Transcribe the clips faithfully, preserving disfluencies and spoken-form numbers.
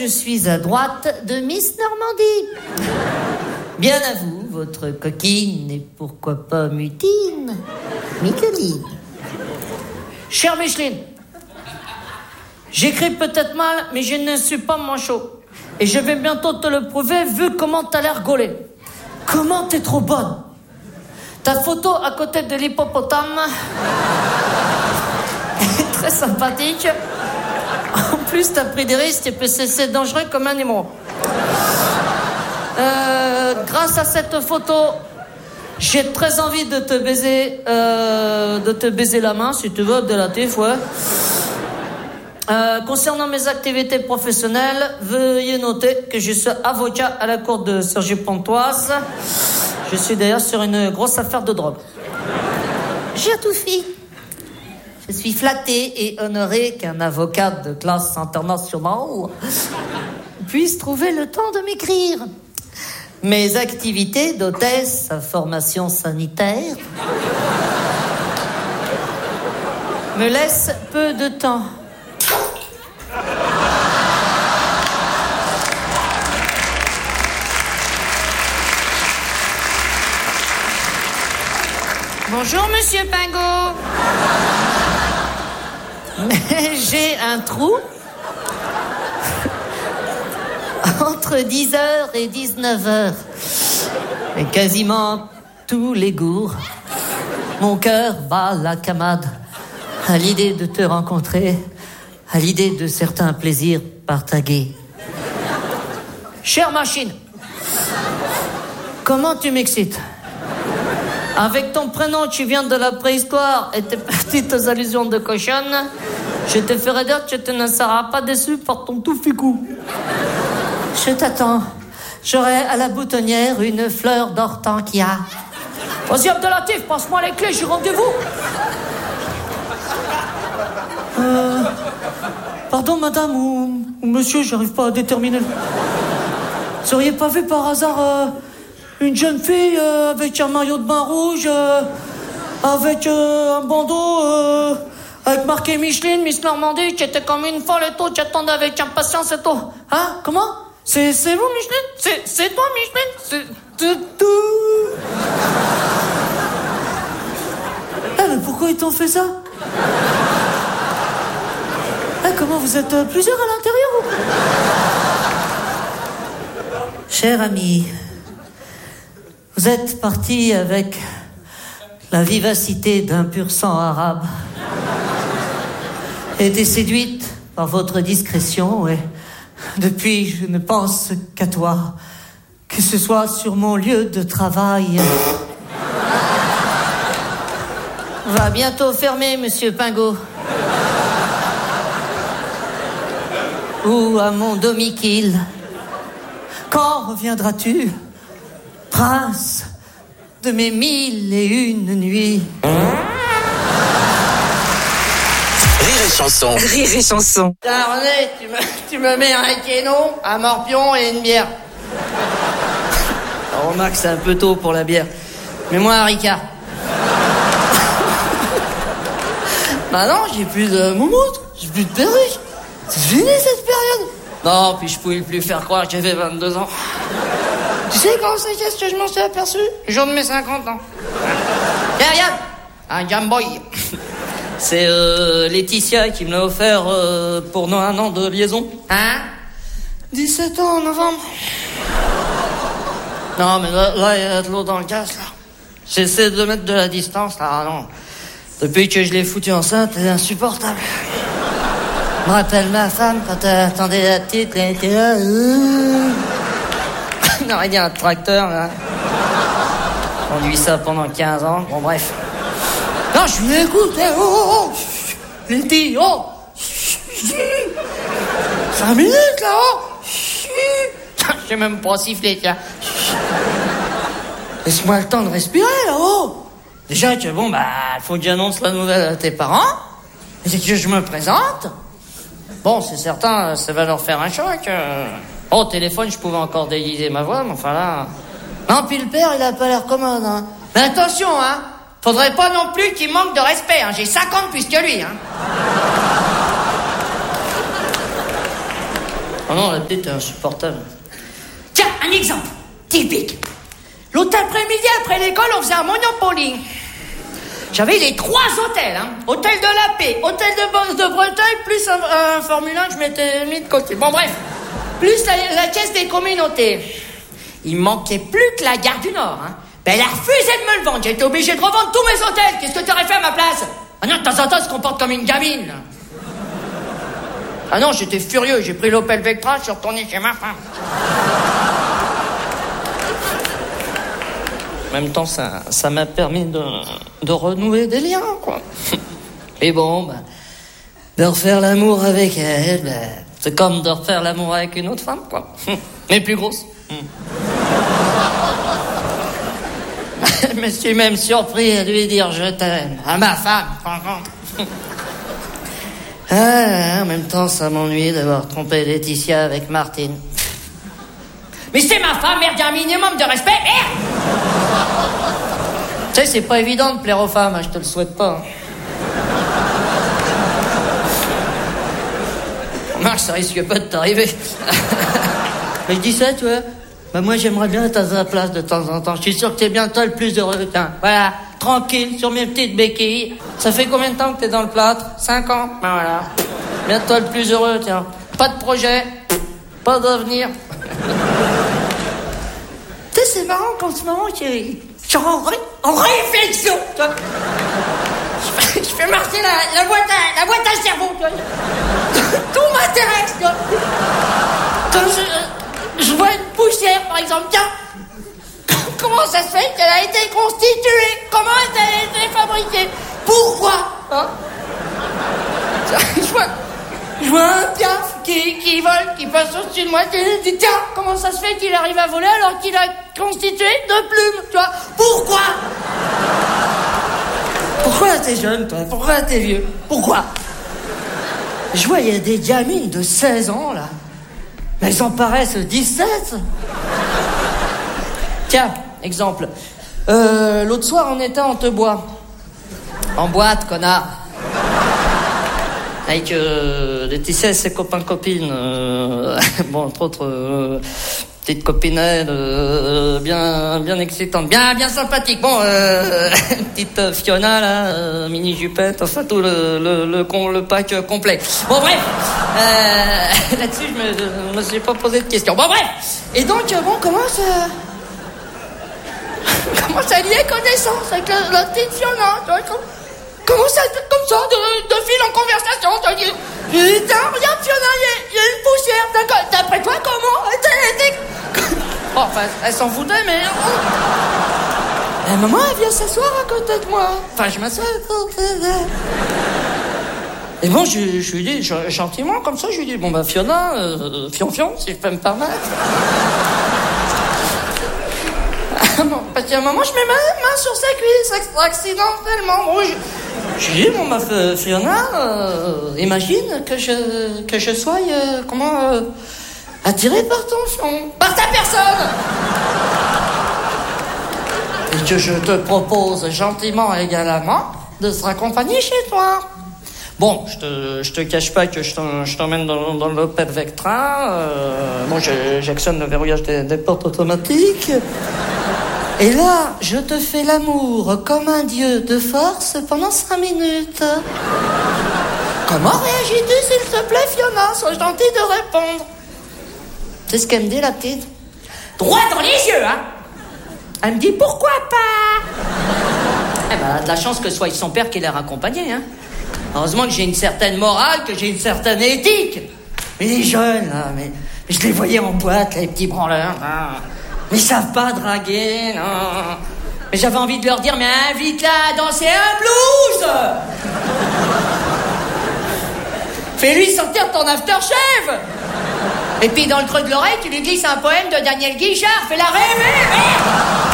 je suis à droite de Miss Normandie. Bien à vous, votre coquine, et pourquoi pas mutine, Micheline. Chère Micheline, j'écris peut-être mal, mais je ne suis pas manchot. Et je vais bientôt te le prouver, vu comment t'as l'air gaulée. Comment t'es trop bonne. Ta photo à côté de l'hippopotame est très sympathique. En plus, t'as pris des risques et puis c'est dangereux comme un numéro. Euh, grâce à cette photo, j'ai très envie de te baiser, euh, de te baiser la main, si tu veux, Abdelatif, ouais. Euh, concernant mes activités professionnelles, veuillez noter que je suis avocat à la cour de Cergy-Pontoise. Je suis d'ailleurs sur une grosse affaire de drogue. J'ai tout fait. Je suis flattée et honorée qu'un avocat de classe internationale puisse trouver le temps de m'écrire. Mes activités d'hôtesse, sa formation sanitaire, me laissent peu de temps. Bonjour, monsieur Pingot. Mais j'ai un trou entre dix heures et dix-neuf heures. Et quasiment tous les jours, mon cœur bat la camade à l'idée de te rencontrer, à l'idée de certains plaisirs partagés. Chère machine, comment tu m'excites? Avec ton prénom, tu viens de la préhistoire et tes petites allusions de cochonne, je te ferai dire que tu ne seras pas déçu par ton tout ficou. Je t'attends. J'aurai à la boutonnière une fleur d'hortensia. Vas-y, Abdelatif, passe-moi les clés, j'ai rendez-vous. Euh, pardon, madame ou, ou monsieur, j'arrive pas à déterminer. Vous auriez pas vu par hasard euh, une jeune fille euh, avec un maillot de bain rouge, euh, avec euh, un bandeau, euh, avec marqué Micheline, Miss Normandie, qui était comme une folle et tout, qui attendait avec impatience et tout. Hein? Comment? C'est, c'est vous, Micheline? C'est, c'est toi, Micheline? C'est, c'est tout. Ah, mais pourquoi ils t'ont fait ça? Ah, comment vous êtes euh, plusieurs à l'intérieur ou... Cher ami, vous êtes parti avec la vivacité d'un pur sang arabe. Été séduite par votre discrétion et depuis je ne pense qu'à toi, que ce soit sur mon lieu de travail. Va bientôt fermer, monsieur Pingot. Ou à mon domicile. Quand reviendras-tu, prince de mes mille et une nuits? Rire et chanson. Rire et chanson. Tiens, René, tu me, tu me mets un kénon, un morpion et une bière. Alors, remarque, c'est un peu tôt pour la bière. Mets-moi un Ricard. Bah non, j'ai plus de moumoute, j'ai plus de perruque. C'est fini cette période. Non, puis je pouvais plus faire croire que j'avais vingt-deux ans. Tu sais quand c'est qu'est-ce que je m'en suis aperçu? Le jour de mes cinquante ans. Tiens, regarde, un Game Boy. C'est euh, Laetitia qui me l'a offert euh, pour nos un an de liaison. Hein? dix-sept ans en novembre. Non, mais là, là, il y a de l'eau dans le gaz, là. J'essaie de mettre de la distance, là. Ah, non. Depuis que je l'ai foutue enceinte, elle est insupportable. Je me rappelle ma femme quand elle attendait la petite, elle était là. Euh... non, il y a un tracteur, là. On conduit ça pendant quinze ans. Bon, bref. Non, je lui écoute, eh, oh, oh, oh. Les filles, oh. Cinq minutes, là, oh. Je sais même pas siffler, tiens. Laisse-moi le temps de respirer, là, oh. Déjà que, bon, bah, il faut que j'annonce la nouvelle à tes parents. Et que je me présente. Bon, c'est certain, ça va leur faire un choc. Oh, au téléphone, je pouvais encore déguiser ma voix, mais enfin là... Non, puis le père, il a pas l'air commode, hein. Mais attention, hein. Faudrait pas non plus qu'il manque de respect, hein. J'ai cinquante plus que lui, hein. Oh non, la petite est insupportable. Tiens, un exemple typique. L'autre après-midi, après l'école, on faisait un Monopoly. J'avais les trois hôtels, hein. Hôtel de la Paix, hôtel de Bosse de Breteuil, plus un, un Formule un que je m'étais mis de côté. Bon, bref. Plus la, la caisse des communautés. Il manquait plus que la gare du Nord, hein. Ben, elle a refusé de me le vendre. J'ai été obligé de revendre tous mes hôtels. Qu'est-ce que tu aurais fait à ma place? Ah non, de temps en temps, elle se comporte comme une gamine, là. Ah non, j'étais furieux. J'ai pris l'Opel Vectra, je suis retourné chez ma femme. En même temps, ça, ça m'a permis de, de renouer des liens, quoi. Et bon, bah, de refaire l'amour avec elle, bah, c'est comme de refaire l'amour avec une autre femme, quoi. Mais plus grosse. Je me suis même surpris à lui dire je t'aime, à ma femme, franchement. Ah, en même temps, ça m'ennuie d'avoir trompé Laetitia avec Martine. Mais c'est ma femme, merde, il y a un minimum de respect, merde! Tu sais, c'est pas évident de plaire aux femmes, hein, je te le souhaite pas. Remarque, ça risque pas de t'arriver. Mais je dis ça, tu vois. Bah moi, j'aimerais bien être à ta place de temps en temps. Je suis sûr que t'es bien toi le plus heureux. Tiens, voilà, tranquille, sur mes petites béquilles. Ça fait combien de temps que t'es dans le plâtre? Cinq ans. Ben voilà. Bien toi le plus heureux, tiens. Pas de projet, pas d'avenir. Tu sais, c'est marrant qu'en ce moment, j'ai... Je suis en, ré... en réflexion, tu vois. Je fais, je fais marcher la, la, boîte à, la boîte à cerveau, tu vois. Tout m'intéresse, tu vois. Quand je, je vois une poussière, par exemple, tiens, comment ça se fait qu'elle a été constituée? Comment elle a été fabriquée? Pourquoi, hein? Je vois, je vois un piaf qui, qui vole, qui passe au-dessus de moi, et je dis, tiens, comment ça se fait qu'il arrive à voler alors qu'il a constitué de plumes, tu vois? Pourquoi? Pourquoi t'es jeune, toi? Pourquoi t'es vieux? Pourquoi? Je vois, il y a des gamines de seize ans, là. Mais elles en paraissent dix-sept. Tiens, exemple. Euh, l'autre soir, on était en Tebois. En boîte, connard. Avec euh, Laetitia et ses copains-copines. Euh, bon, entre autres, euh, petite copinette, euh, bien, bien excitante, bien, bien sympathique. Bon, euh, petite Fiona, là, euh, mini jupette, enfin tout le, le, le, le, le pack complet. Bon, bref. Euh, là-dessus, je me, je me suis pas posé de questions. Bon, bref. Et donc, bon, comment ça... comment ça lier connaissance avec la, la petite Fiona, tu vois, comment ça, comme ça, de, de fil en conversation, tu dis, tiens, regarde, Fiona, il y, y a une poussière, d'après toi, comment? T'es, t'es... Bon, enfin, elle s'en foutait, mais... La maman, elle vient s'asseoir à côté de moi. Enfin, je m'assois à côté d'elle. Et bon, je, je lui dis, je, gentiment, comme ça, je lui dis, bon, bah, Fiona, euh, fion-fion, si je peux me permettre. Bon, parce qu'à un moment, je mets ma main sur sa cuisse, accidentellement. Bon, je, je dis, bon, ma Fiona, euh, imagine que je, que je sois, euh, comment, euh, attiré par ton fion, par ta personne. Et que je te propose gentiment et également de se raccompagner chez toi. Bon, je te, je te cache pas que je, t'en, je t'emmène dans, dans l'Opel Vectra. Euh, bon, j'actionne le verrouillage des, des portes automatiques. Et là, je te fais l'amour comme un dieu de force pendant cinq minutes. Comment réagis-tu, s'il te plaît, Fiona? Sois gentille de répondre. C'est ce qu'elle me dit, la petite. Droit dans les yeux, hein. Elle me dit, pourquoi pas? Eh ben, elle a de la chance que ce soit son père qui l'ait raccompagné, hein. Heureusement que j'ai une certaine morale, que j'ai une certaine éthique. Mais les jeunes, là, mais, mais je les voyais en boîte, les petits branleurs, là. Mais ils savent pas draguer, non. Mais j'avais envie de leur dire, mais invite-la à danser un blues. Fais-lui sortir ton aftershave. Et puis dans le creux de l'oreille, tu lui glisses un poème de Daniel Guichard. Fais-la rêver, merde.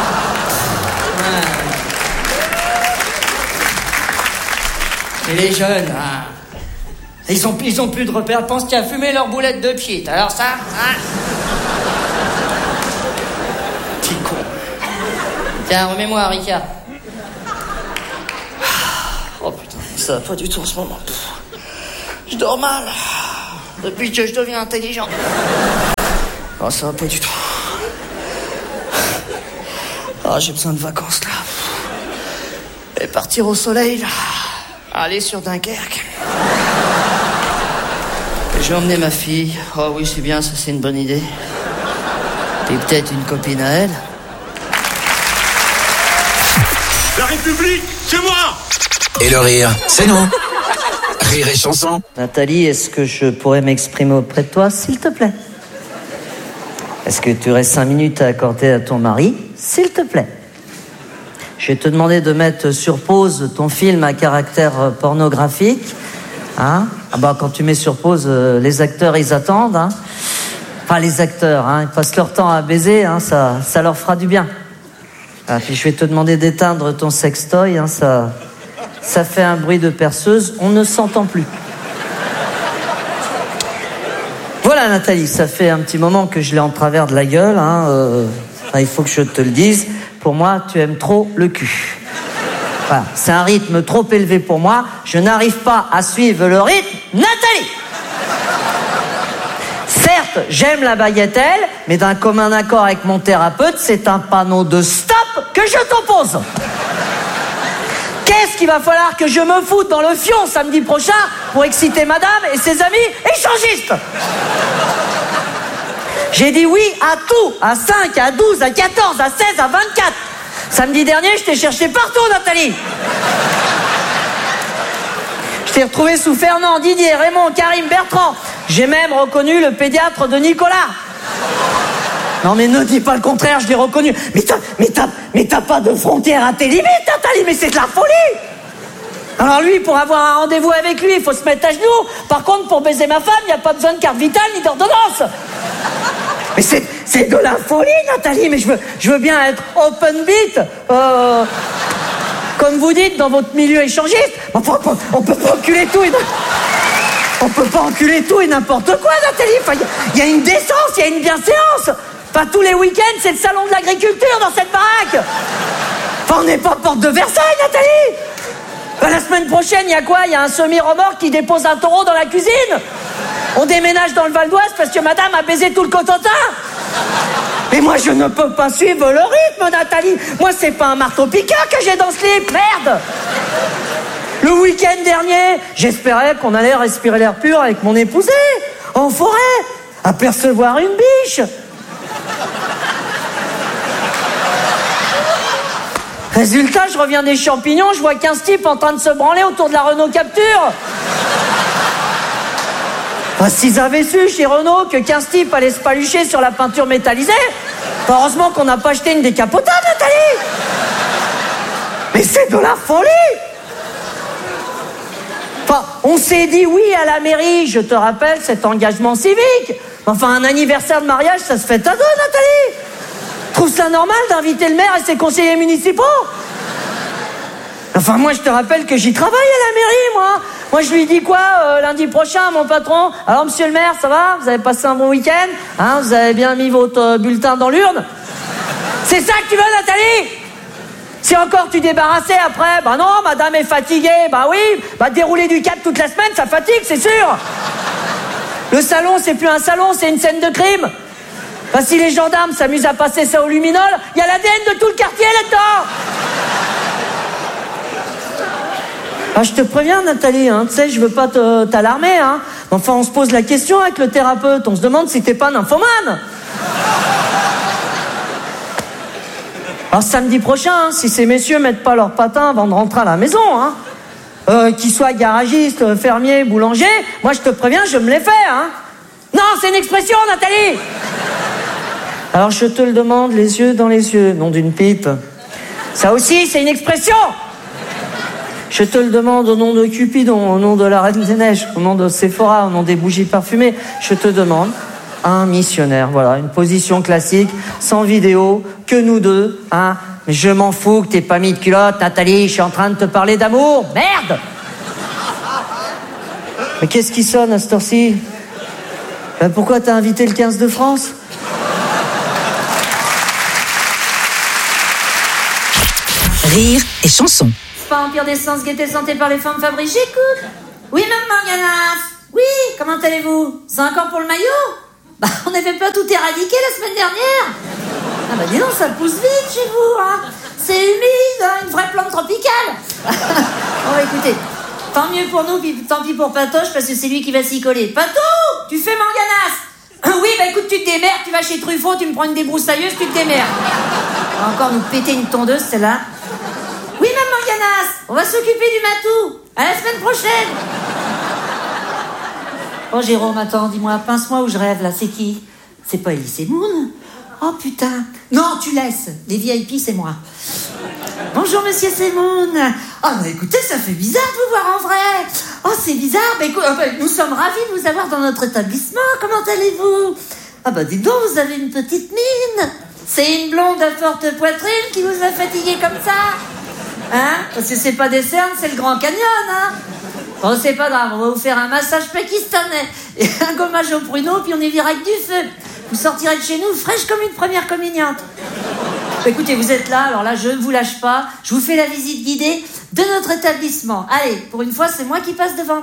Et les jeunes, hein, ils ont, ils ont plus de repères. Ils pensent qu'il y a fumé leur boulette de pchit. Alors ça, hein. Petit con. Tiens, remets-moi, Ricard. Oh putain, ça va pas du tout en ce moment. Je dors mal. depuis que je deviens intelligent. Oh, ça va pas du tout. Ah, j'ai besoin de vacances, là. Et partir au soleil, là. Aller sur Dunkerque. Je vais emmener ma fille. Oh oui, c'est bien, ça c'est une bonne idée. Et peut-être une copine à elle. La République, c'est moi! Et le rire, c'est nous. Rire et chanson. Nathalie, est-ce que je pourrais m'exprimer auprès de toi, s'il te plaît? Est-ce que tu aurais cinq minutes à accorder à ton mari, s'il te plaît? Je vais te demander de mettre sur pause ton film à caractère pornographique. Hein? Ah bah, quand tu mets sur pause, euh, les acteurs, ils attendent. Hein? Enfin, les acteurs, hein, ils passent leur temps à baiser, hein, ça, ça leur fera du bien. Ah, puis je vais te demander d'éteindre ton sextoy, hein, ça, ça fait un bruit de perceuse, on ne s'entend plus. Voilà, Nathalie, ça fait un petit moment que je l'ai en travers de la gueule. Hein, euh, il faut que je te le dise. Pour moi, tu aimes trop le cul. Voilà, c'est un rythme trop élevé pour moi. Je n'arrive pas à suivre le rythme. Nathalie! Certes, j'aime la bagatelle, mais d'un commun accord avec mon thérapeute, c'est un panneau de stop que je t'oppose. Qu'est-ce qu'il va falloir que je me foute dans le fion samedi prochain pour exciter madame et ses amis échangistes? J'ai dit oui à tout, à cinq, à douze, à quatorze, à seize, à vingt-quatre. Samedi dernier, je t'ai cherché partout, Nathalie. Je t'ai retrouvé sous Fernand, Didier, Raymond, Karim, Bertrand. J'ai même reconnu le pédiatre de Nicolas. Non mais ne dis pas le contraire, je l'ai reconnu. Mais t'as, mais t'as, mais t'as pas de frontières à tes limites, Nathalie, mais c'est de la folie. Alors lui, pour avoir un rendez-vous avec lui, il faut se mettre à genoux. Par contre, pour baiser ma femme, il n'y a pas besoin de carte vitale ni d'ordonnance. Mais c'est, c'est de la folie, Nathalie, mais je veux, je veux bien être open beat, euh, comme vous dites dans votre milieu échangiste. Enfin, on, on peut pas enculer tout et on peut pas enculer tout et n'importe quoi, Nathalie. Enfin, il y, y a une décence, il y a une bienséance. Enfin, tous les week-ends, c'est le salon de l'agriculture dans cette baraque. Enfin, on n'est pas porte de Versailles, Nathalie. Enfin, la semaine prochaine, il y a quoi? Il y a un semi-remorque qui dépose un taureau dans la cuisine. On déménage dans le Val d'Oise parce que madame a baisé tout le Cotentin. Mais moi, je ne peux pas suivre le rythme, Nathalie. Moi, c'est pas un marteau-piqueur que j'ai dans ce slip, merde. Le week-end dernier, j'espérais qu'on allait respirer l'air pur avec mon épousée, en forêt, apercevoir une biche. Résultat, je reviens des champignons, je vois quinze types en train de se branler autour de la Renault Capture. Enfin, s'ils avaient su chez Renault que quinze types allaient se palucher sur la peinture métallisée, heureusement qu'on n'a pas acheté une décapotable, Nathalie. Mais c'est de la folie. Enfin, on s'est dit oui à la mairie, je te rappelle cet engagement civique. Enfin, un anniversaire de mariage, ça se fait à deux, Nathalie. Trouve ça normal d'inviter le maire et ses conseillers municipaux? Enfin, moi, je te rappelle que j'y travaille à la mairie, moi. Moi, je lui dis quoi, euh, lundi prochain, à mon patron? Alors, monsieur le maire, ça va? Vous avez passé un bon week-end? Hein, vous avez bien mis votre euh, bulletin dans l'urne? C'est ça que tu veux, Nathalie? Si encore tu débarrassais après, bah non, madame est fatiguée, bah oui, bah dérouler du cap toute la semaine, ça fatigue, c'est sûr. Le salon, c'est plus un salon, c'est une scène de crime. Bah si les gendarmes s'amusent à passer ça au luminol, il y a l'A D N de tout le quartier là-dedans. Ah, je te préviens, Nathalie, hein, tu sais, je veux pas te, t'alarmer, hein. Enfin, on se pose la question avec le thérapeute, on se demande si t'es pas nymphomane. Alors samedi prochain, hein, si ces messieurs mettent pas leurs patins avant de rentrer à la maison, hein, euh, qu'ils soient garagistes, fermiers, boulangers, moi je te préviens, je me les fais, hein. Non, c'est une expression, Nathalie. Alors je te le demande, les yeux dans les yeux, nom d'une pipe. Ça aussi, c'est une expression. Je te le demande au nom de Cupidon, au nom de la Reine des Neiges, au nom de Sephora, au nom des bougies parfumées. Je te demande un missionnaire. Voilà, une position classique, sans vidéo, que nous deux, hein. Mais je m'en fous que t'aies pas mis de culotte, Nathalie, je suis en train de te parler d'amour. Merde. Mais qu'est-ce qui sonne à cette heure-ci? Ben pourquoi t'as invité le quinze de France? Rire et chanson. Pas Empire d'essence, gaieté santé par les femmes Fabrice, j'écoute. Oui, maman Ganache. Oui, comment allez-vous? C'est encore pour le maillot? Bah, on n'avait pas tout éradiqué la semaine dernière. Ah bah dis donc, ça pousse vite chez vous, hein. C'est humide, hein, une vraie plante tropicale. Bon bah écoutez, tant mieux pour nous, puis tant pis pour Patoche, parce que c'est lui qui va s'y coller. Patou, tu fais Manganas? Oui, bah écoute, tu te démerdes, tu vas chez Truffaut, tu me prends une débroussailleuse, tu te démerdes. On va encore nous péter une tondeuse, celle-là. Oui, Mme Manganas, on va s'occuper du matou. À la semaine prochaine. Oh, Jérôme, attends, dis-moi, pince-moi où je rêve, là, c'est qui? C'est pas Elise Moon? Oh, putain. Non, tu laisses. Les V I P, c'est moi. Bonjour, monsieur Semoun. Oh, bah écoutez, ça fait bizarre de vous voir en vrai. Oh, c'est bizarre. Bah, écoute, oh, bah, nous sommes ravis de vous avoir dans notre établissement. Comment allez-vous? Ah, bah, dis donc, vous avez une petite mine. C'est une blonde à forte poitrine qui vous a fatigué comme ça? Hein? Parce que c'est pas des cernes, c'est le Grand Canyon, hein? Bon, c'est pas grave, on va vous faire un massage pakistanais et un gommage au pruneau, puis on y vira avec du feu. Vous sortirez de chez nous fraîche comme une première communiante. Écoutez, vous êtes là, alors là, je ne vous lâche pas. Je vous fais la visite guidée de notre établissement. Allez, pour une fois, c'est moi qui passe devant.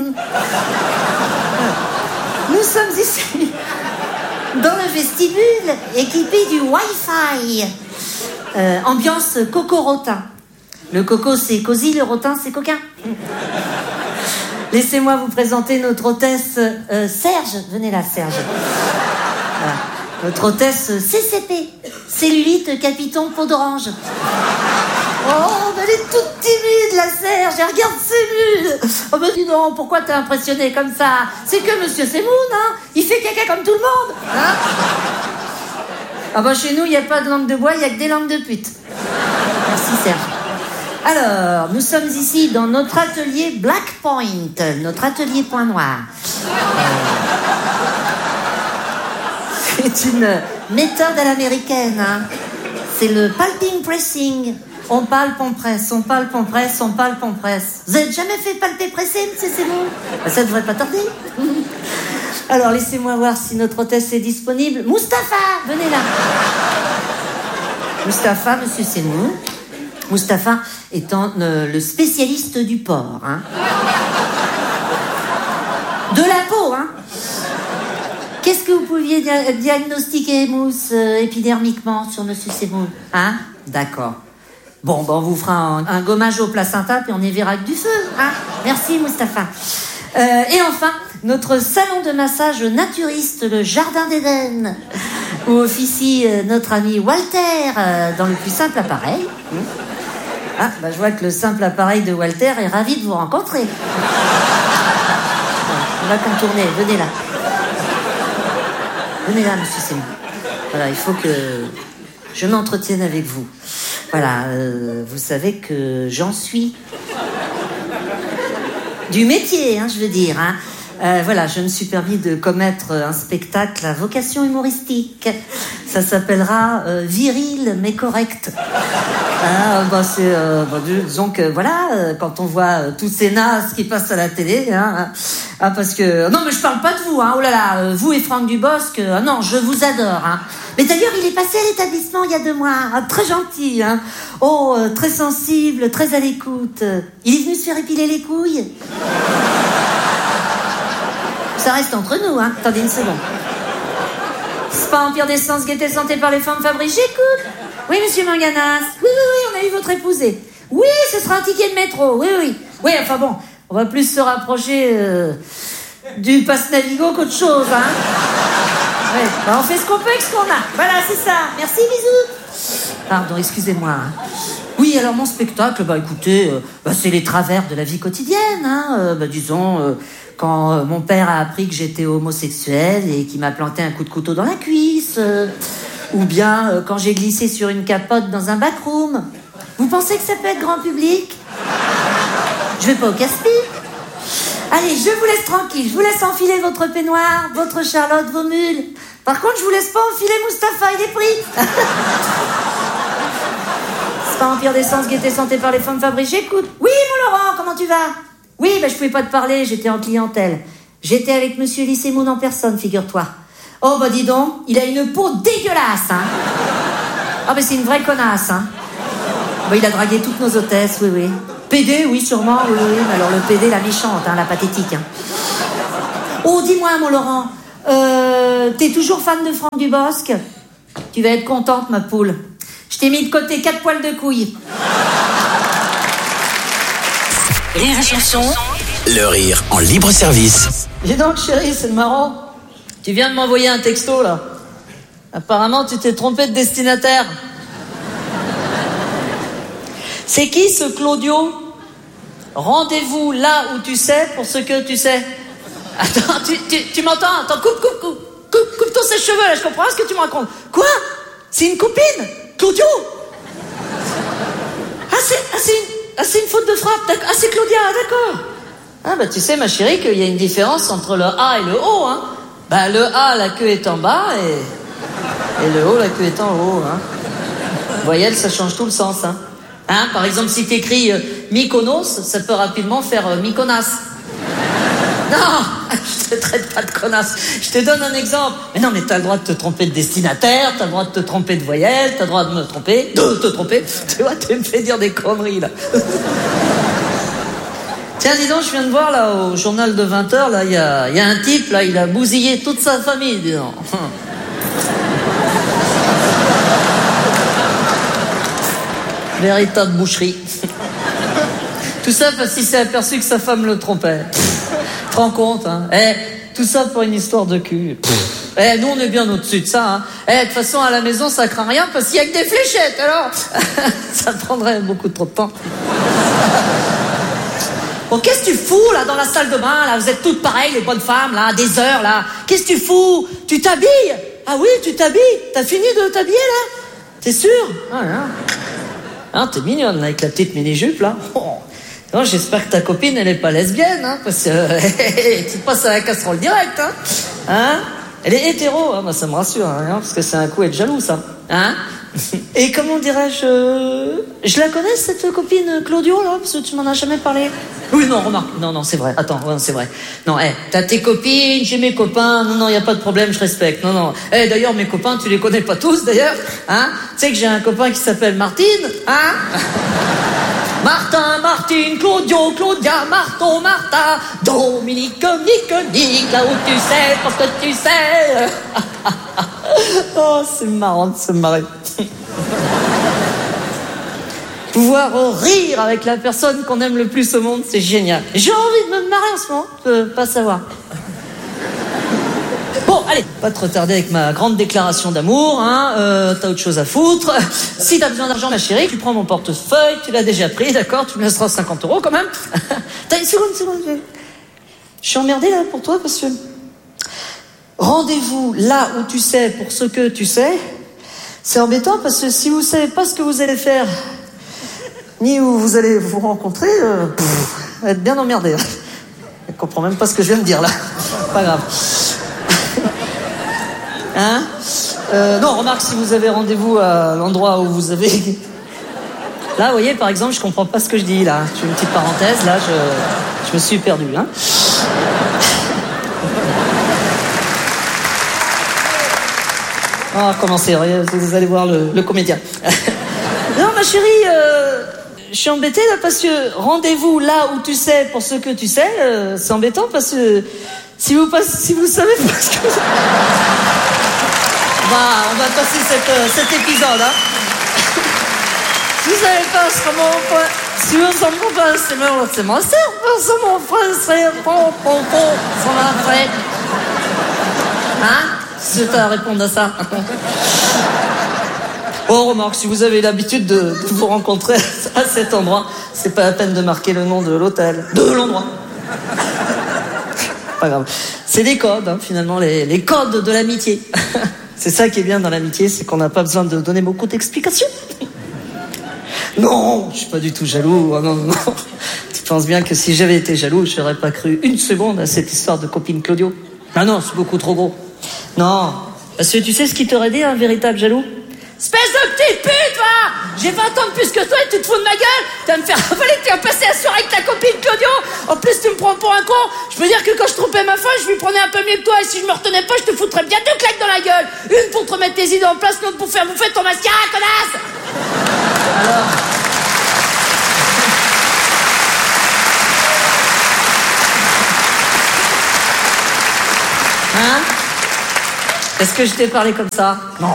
Nous sommes ici, dans le vestibule, équipé du Wi-Fi. Euh, ambiance coco-rotin. Le coco, c'est cosy, le rotin, c'est coquin. Laissez-moi vous présenter notre hôtesse euh, Serge. Venez là, Serge. Voilà. Notre hôtesse C C P. Cellulite, capiton, peau d'orange. Oh, mais elle est toute timide, la Serge. Elle regarde ses mules. Oh, ben dis donc, pourquoi t'es impressionné comme ça? C'est que monsieur Semoun, hein. Il fait caca comme tout le monde. Hein? Ah ben, chez nous, il n'y a pas de langue de bois, il n'y a que des langues de pute. Merci, Serge. Alors, nous sommes ici dans notre atelier Black Point, notre atelier point noir. C'est une méthode à l'américaine, hein. C'est le palping pressing. On palpe, on presse, on palpe, on presse, on palpe, on presse. Vous avez jamais fait palper presser, monsieur Semoun? Ben, ça devrait pas tarder. Alors, laissez-moi voir si notre hôtesse est disponible. Mustapha, venez là. Mustapha, monsieur Semoun. Mustapha étant euh, le spécialiste du porc, hein. De la peau, hein. Qu'est-ce que vous pouviez dia- diagnostiquer, Mousse, euh, épidermiquement sur monsieur Semoun, hein? D'accord. Bon, ben on vous fera un, un gommage au placenta, puis on y verra avec du feu, hein. Merci, Mustapha. Euh, et enfin, notre salon de massage naturiste, le Jardin d'Éden, où officie euh, notre ami Walter, euh, dans le plus simple appareil. Mmh. Ah, bah je vois que le simple appareil de Walter est ravi de vous rencontrer. On va contourner, venez là. Venez là, monsieur Semoun. Voilà, il faut que je m'entretienne avec vous. Voilà, euh, vous savez que j'en suis. Du métier, hein, je veux dire, hein. Euh, voilà, je me suis permis de commettre un spectacle à vocation humoristique. Ça s'appellera euh, Viril mais correct. Ah, bah c'est, euh, bah, disons que voilà, euh, quand on voit euh, tous ces nazes qui passent à la télé, hein, ah, parce que non mais je parle pas de vous, hein, oh là là, euh, vous et Franck Dubosc, euh, non, je vous adore, hein. Mais d'ailleurs, il est passé à l'établissement il y a deux mois, hein, très gentil, hein, oh, euh, très sensible, très à l'écoute. Il est venu se faire épiler les couilles. Ça reste entre nous, hein. Attendez une seconde. C'est pas Empire d'essence, gaieté, santé par les femmes Fabrice, j'écoute. Oui, monsieur Manganas. Oui, oui, oui, on a eu votre épousé. Oui, ce sera un ticket de métro. Oui, oui. Oui, enfin bon, on va plus se rapprocher euh, du pass Navigo qu'autre chose, hein. Ouais, bah on fait ce qu'on peut avec ce qu'on a. Voilà, c'est ça. Merci, bisous. Pardon, excusez-moi. Oui, alors mon spectacle, bah écoutez, euh, bah, c'est les travers de la vie quotidienne, hein. Euh, bah disons, euh, quand euh, mon père a appris que j'étais homosexuel et qu'il m'a planté un coup de couteau dans la cuisse, euh, ou bien euh, quand j'ai glissé sur une capote dans un backroom. Vous pensez que ça peut être grand public? Je vais pas au casse-pipe. Allez, je vous laisse tranquille, je vous laisse enfiler votre peignoir, votre Charlotte, vos mules. Par contre, je vous laisse pas enfiler Mustapha, il est pris. C'est pas Empire d'essence, gaieté, santé par les femmes Fabrice, j'écoute. Oui, mon Laurent, comment tu vas? Oui, ben je pouvais pas te parler, j'étais en clientèle. J'étais avec monsieur Lissemoun en personne, figure-toi. Oh, bah dis donc, il a une peau dégueulasse, hein. Ah, ben c'est une vraie connasse, hein. Bah, il a dragué toutes nos hôtesses, oui, oui. P D, oui, sûrement, oui, oui. Alors le P D, la méchante, hein, la pathétique, hein. Oh, dis-moi, mon Laurent, euh, t'es toujours fan de Franck Dubosc? Tu vas être contente, ma poule. Je t'ai mis de côté quatre poils de couille. Rire et chanson. Le rire en libre service. Dis donc, chérie, c'est marrant. Tu viens de m'envoyer un texto, là. Apparemment, tu t'es trompé de destinataire. C'est qui, ce Claudio? Rendez-vous là où tu sais pour ce que tu sais. Attends, tu, tu, tu m'entends? Attends, coupe, coupe, coupe. Coupe, coupe tous ces cheveux, là, je comprends pas ce que tu me racontes. Quoi? C'est une copine? Claudio? Ah, c'est, ah, c'est, une, ah, c'est une faute de frappe. Ah, c'est Claudia, d'accord. Ah, bah, tu sais, ma chérie, qu'il y a une différence entre le A et le O, hein. Bah, le A, la queue est en bas, et, et le O, la queue est en haut, hein. Voyelle, ça change tout le sens, hein. Hein, par exemple, si t'écris euh, Mykonos, ça peut rapidement faire euh, Mykonas. Non, je te traite pas de connasse. Je te donne un exemple. Mais non, mais t'as le droit de te tromper de destinataire, t'as le droit de te tromper de voyelle, t'as le droit de me tromper, de te tromper. Tu vois, tu me fais dire des conneries, là. Tiens, dis donc, je viens de voir, là, au journal de vingt heures, là, il y a, y a un type, là, il a bousillé toute sa famille, dis donc. Véritable boucherie. Tout ça parce qu'il s'est aperçu que sa femme le trompait. Tu te rends compte, hein? Eh, tout ça pour une histoire de cul. Eh, nous, on est bien au-dessus de ça, hein. Eh, de toute façon, à la maison, ça craint rien parce qu'il y a que des fléchettes, alors. Ça prendrait beaucoup trop de temps. Bon, qu'est-ce que tu fous, là, dans la salle de bain, là? Vous êtes toutes pareilles, les bonnes femmes, là, des heures, là. Qu'est-ce que tu fous? Tu t'habilles? Ah oui, tu t'habilles? T'as fini de t'habiller, là? T'es sûr? Ah, non. Ah, t'es mignonne, là, avec la petite mini-jupe, là. Oh. Non, j'espère que ta copine, elle est pas lesbienne, hein, parce que euh, tu te passes à la casserole direct, hein. Hein? Elle est hétéro, hein, bah, ça me rassure, hein, parce que c'est un coup être jaloux, ça. Hein? Et comment dirais-je, euh, je la connais, cette copine Claudio, là, parce que tu m'en as jamais parlé. Oui, non, remarque, non, non, c'est vrai, attends, ouais, c'est vrai. Non, hé, hey, t'as tes copines, j'ai mes copains, non, non, y a pas de problème, je respecte, non, non. Eh, hey, d'ailleurs, mes copains, tu les connais pas tous, d'ailleurs, hein? Tu sais que j'ai un copain qui s'appelle Martine, hein? Martin, Martine, Claudio, Claudia, Marton, Martha, Dominique, Nick, Nick, là où tu sais, parce que tu sais. Oh, c'est marrant de se marrer. Pouvoir rire avec la personne qu'on aime le plus au monde, c'est génial. J'ai envie de me marrer en ce moment, je peux pas savoir. Bon, allez, pas te retarder avec ma grande déclaration d'amour, hein, euh, t'as autre chose à foutre. Si t'as besoin d'argent, ma chérie, tu prends mon portefeuille, tu l'as déjà pris, d'accord, tu me laisseras cinquante euros quand même. T'as une seconde, une seconde. Je suis emmerdée là pour toi parce que... Rendez-vous là où tu sais pour ce que tu sais. C'est embêtant parce que si vous savez pas ce que vous allez faire, ni où vous allez vous rencontrer, euh, pff, vous êtes bien emmerdé. Je comprends même pas ce que je viens de dire là. Pas grave. Hein? Euh, non, remarque, si vous avez rendez-vous à l'endroit où vous avez... Là, vous voyez, par exemple, je comprends pas ce que je dis, là. Je fais une petite parenthèse, là, je, je me suis perdu, hein. Ah, commencez, vous allez voir le, le comédien. Non, ma chérie, euh, je suis embêtée, là, parce que rendez-vous là où tu sais pour ce que tu sais, euh, c'est embêtant, parce que si vous, passe, si vous savez pas ce que... Bah, on va passer cette, euh, cet épisode, hein. Si vous savez pas comment on peut... Si vous savez pas, c'est mon c'est mon cerveau, c'est mon frère, c'est mon pompon, c'est mon frère. Hein? Si tu as à répondre à ça. Oh, remarque, si vous avez l'habitude de, de vous rencontrer à cet endroit, c'est pas la peine de marquer le nom de l'hôtel, de l'endroit. Pas grave. C'est des codes, hein, finalement, les, les codes de l'amitié. C'est ça qui est bien dans l'amitié, c'est qu'on n'a pas besoin de donner beaucoup d'explications. Non, je suis pas du tout jaloux. Oh, non, non. Tu penses bien que si j'avais été jaloux, je n'aurais pas cru une seconde à cette histoire de copine Claudio. Ah non, c'est beaucoup trop gros. Non, parce que tu sais ce qui t'aurait dit un véritable jaloux? Espèce de petite pute, va! J'ai vingt ans de plus que toi et tu te fous de ma gueule! Tu vas me faire avaler que tu as passé la soirée avec ta copine Claudio! En plus, tu me prends pour un con! Je peux dire que quand je trompais ma femme, je lui prenais un peu mieux que toi, et si je me retenais pas, je te foutrais bien deux claques dans la gueule! Une pour te remettre tes idées en place, l'autre pour faire bouffer ton mascara, connasse! Alors... Hein? Est-ce que je t'ai parlé comme ça? Non.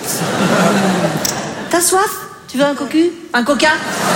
T'as soif? Tu veux un cocu? Un coca?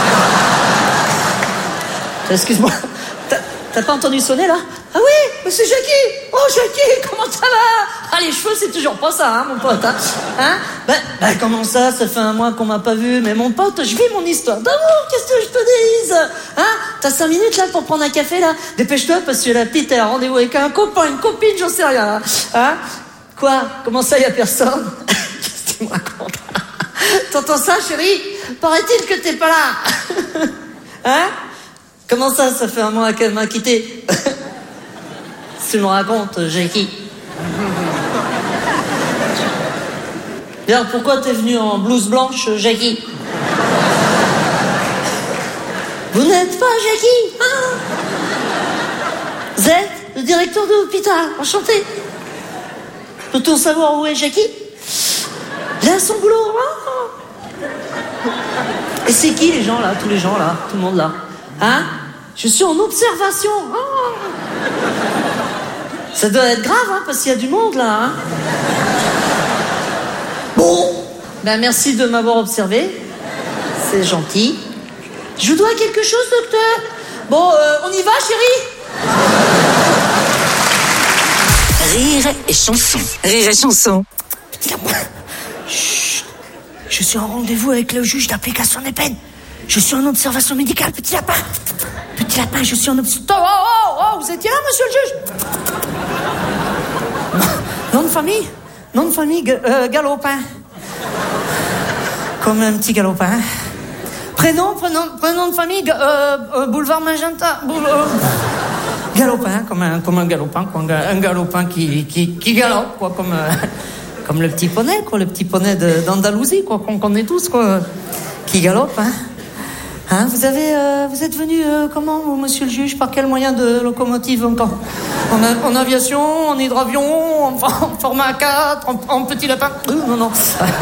Excuse-moi. T'as, t'as pas entendu sonner, là? Ah oui, mais c'est Jackie. Oh, Jackie, comment ça va? Ah, les cheveux, c'est toujours pas ça, hein, mon pote, hein? Hein? Ben, ben, comment ça? Ça fait un mois qu'on m'a pas vu, mais mon pote, je vis mon histoire d'amour, qu'est-ce que je te dise? Hein? T'as cinq minutes, là, pour prendre un café, là? Dépêche-toi, parce que la petite, elle a rendez-vous avec un copain, une copine, j'en sais rien, là. Hein? Quoi? Comment ça, y a personne? Qu'est-ce que tu me racontes? T'entends ça, chérie? Paraît-il que t'es pas là. Hein? Comment ça, ça fait un mois qu'elle m'a quitté? Tu me racontes, Jackie. D'ailleurs, pourquoi t'es venu en blouse blanche, Jackie? Vous n'êtes pas Jackie, hein? Vous êtes le directeur de l'hôpital, enchanté. Peut-on savoir où est Jackie? Il a son boulot, hein? Et c'est qui les gens là, tous les gens là, tout le monde là? Hein? Je suis en observation. Oh. Ça doit être grave, hein, parce qu'il y a du monde là. Hein? Bon, ben merci de m'avoir observé. C'est gentil. Je vous dois quelque chose, docteur? Bon, euh, on y va, chérie? Rire et chanson. Rire et chanson. Chut. Je suis en rendez-vous avec le juge d'application des peines. Je suis en observation médicale, petit lapin. Petit lapin, je suis en observation... Oh, oh, oh, vous étiez là, monsieur le juge? Nom de famille? Nom de famille, euh, Galopin. Comme un petit galopin. Prénom, prénom, prénom de famille, euh, euh, boulevard Magenta. Boule, euh, galopin, comme un, comme un galopin, quoi, un galopin qui, qui, qui galope, quoi, comme, euh, comme le petit poney, quoi, le petit poney de, d'Andalousie, quoi, qu'on connaît tous, quoi, qui galope, hein. Hein, vous avez, euh, vous êtes venu euh, comment, vous, monsieur le juge? Par quel moyen de locomotive encore? En, a, en aviation, en hydravion, en, en format quatre, en, en petit lapin? Euh, non, non.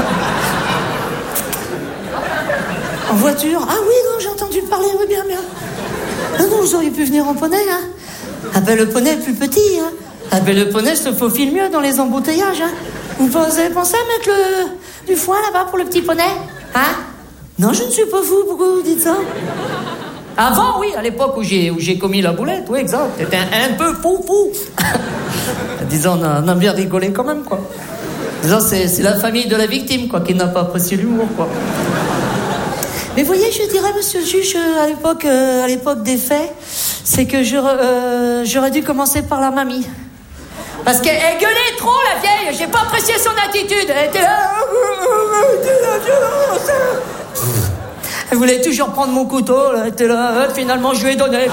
En voiture? Ah oui, non, j'ai entendu parler, oui, bien, bien. Ah non, vous auriez pu venir en poney, hein? Ah ben, le poney est plus petit, hein? Ah ben, le poney se faufile mieux dans les embouteillages, hein? Vous avez pensé à mettre le, du foin là-bas pour le petit poney? Hein? Non, je ne suis pas fou, pourquoi vous dites ça? Avant, oui, à l'époque où j'ai, où j'ai commis la boulette, oui, exact. C'était un, un peu fou, fou. Disons, on a, on a bien rigolé quand même, quoi. Disons, c'est, c'est la famille de la victime, quoi, qui n'a pas apprécié l'humour, quoi. Mais voyez, je dirais, monsieur le juge, à l'époque, euh, à l'époque des faits, c'est que je, euh, j'aurais dû commencer par la mamie. Parce qu'elle gueulait trop, la vieille. J'ai pas apprécié son attitude. Elle était là. Elle voulait toujours prendre mon couteau. Elle était là. Finalement, je lui ai donné.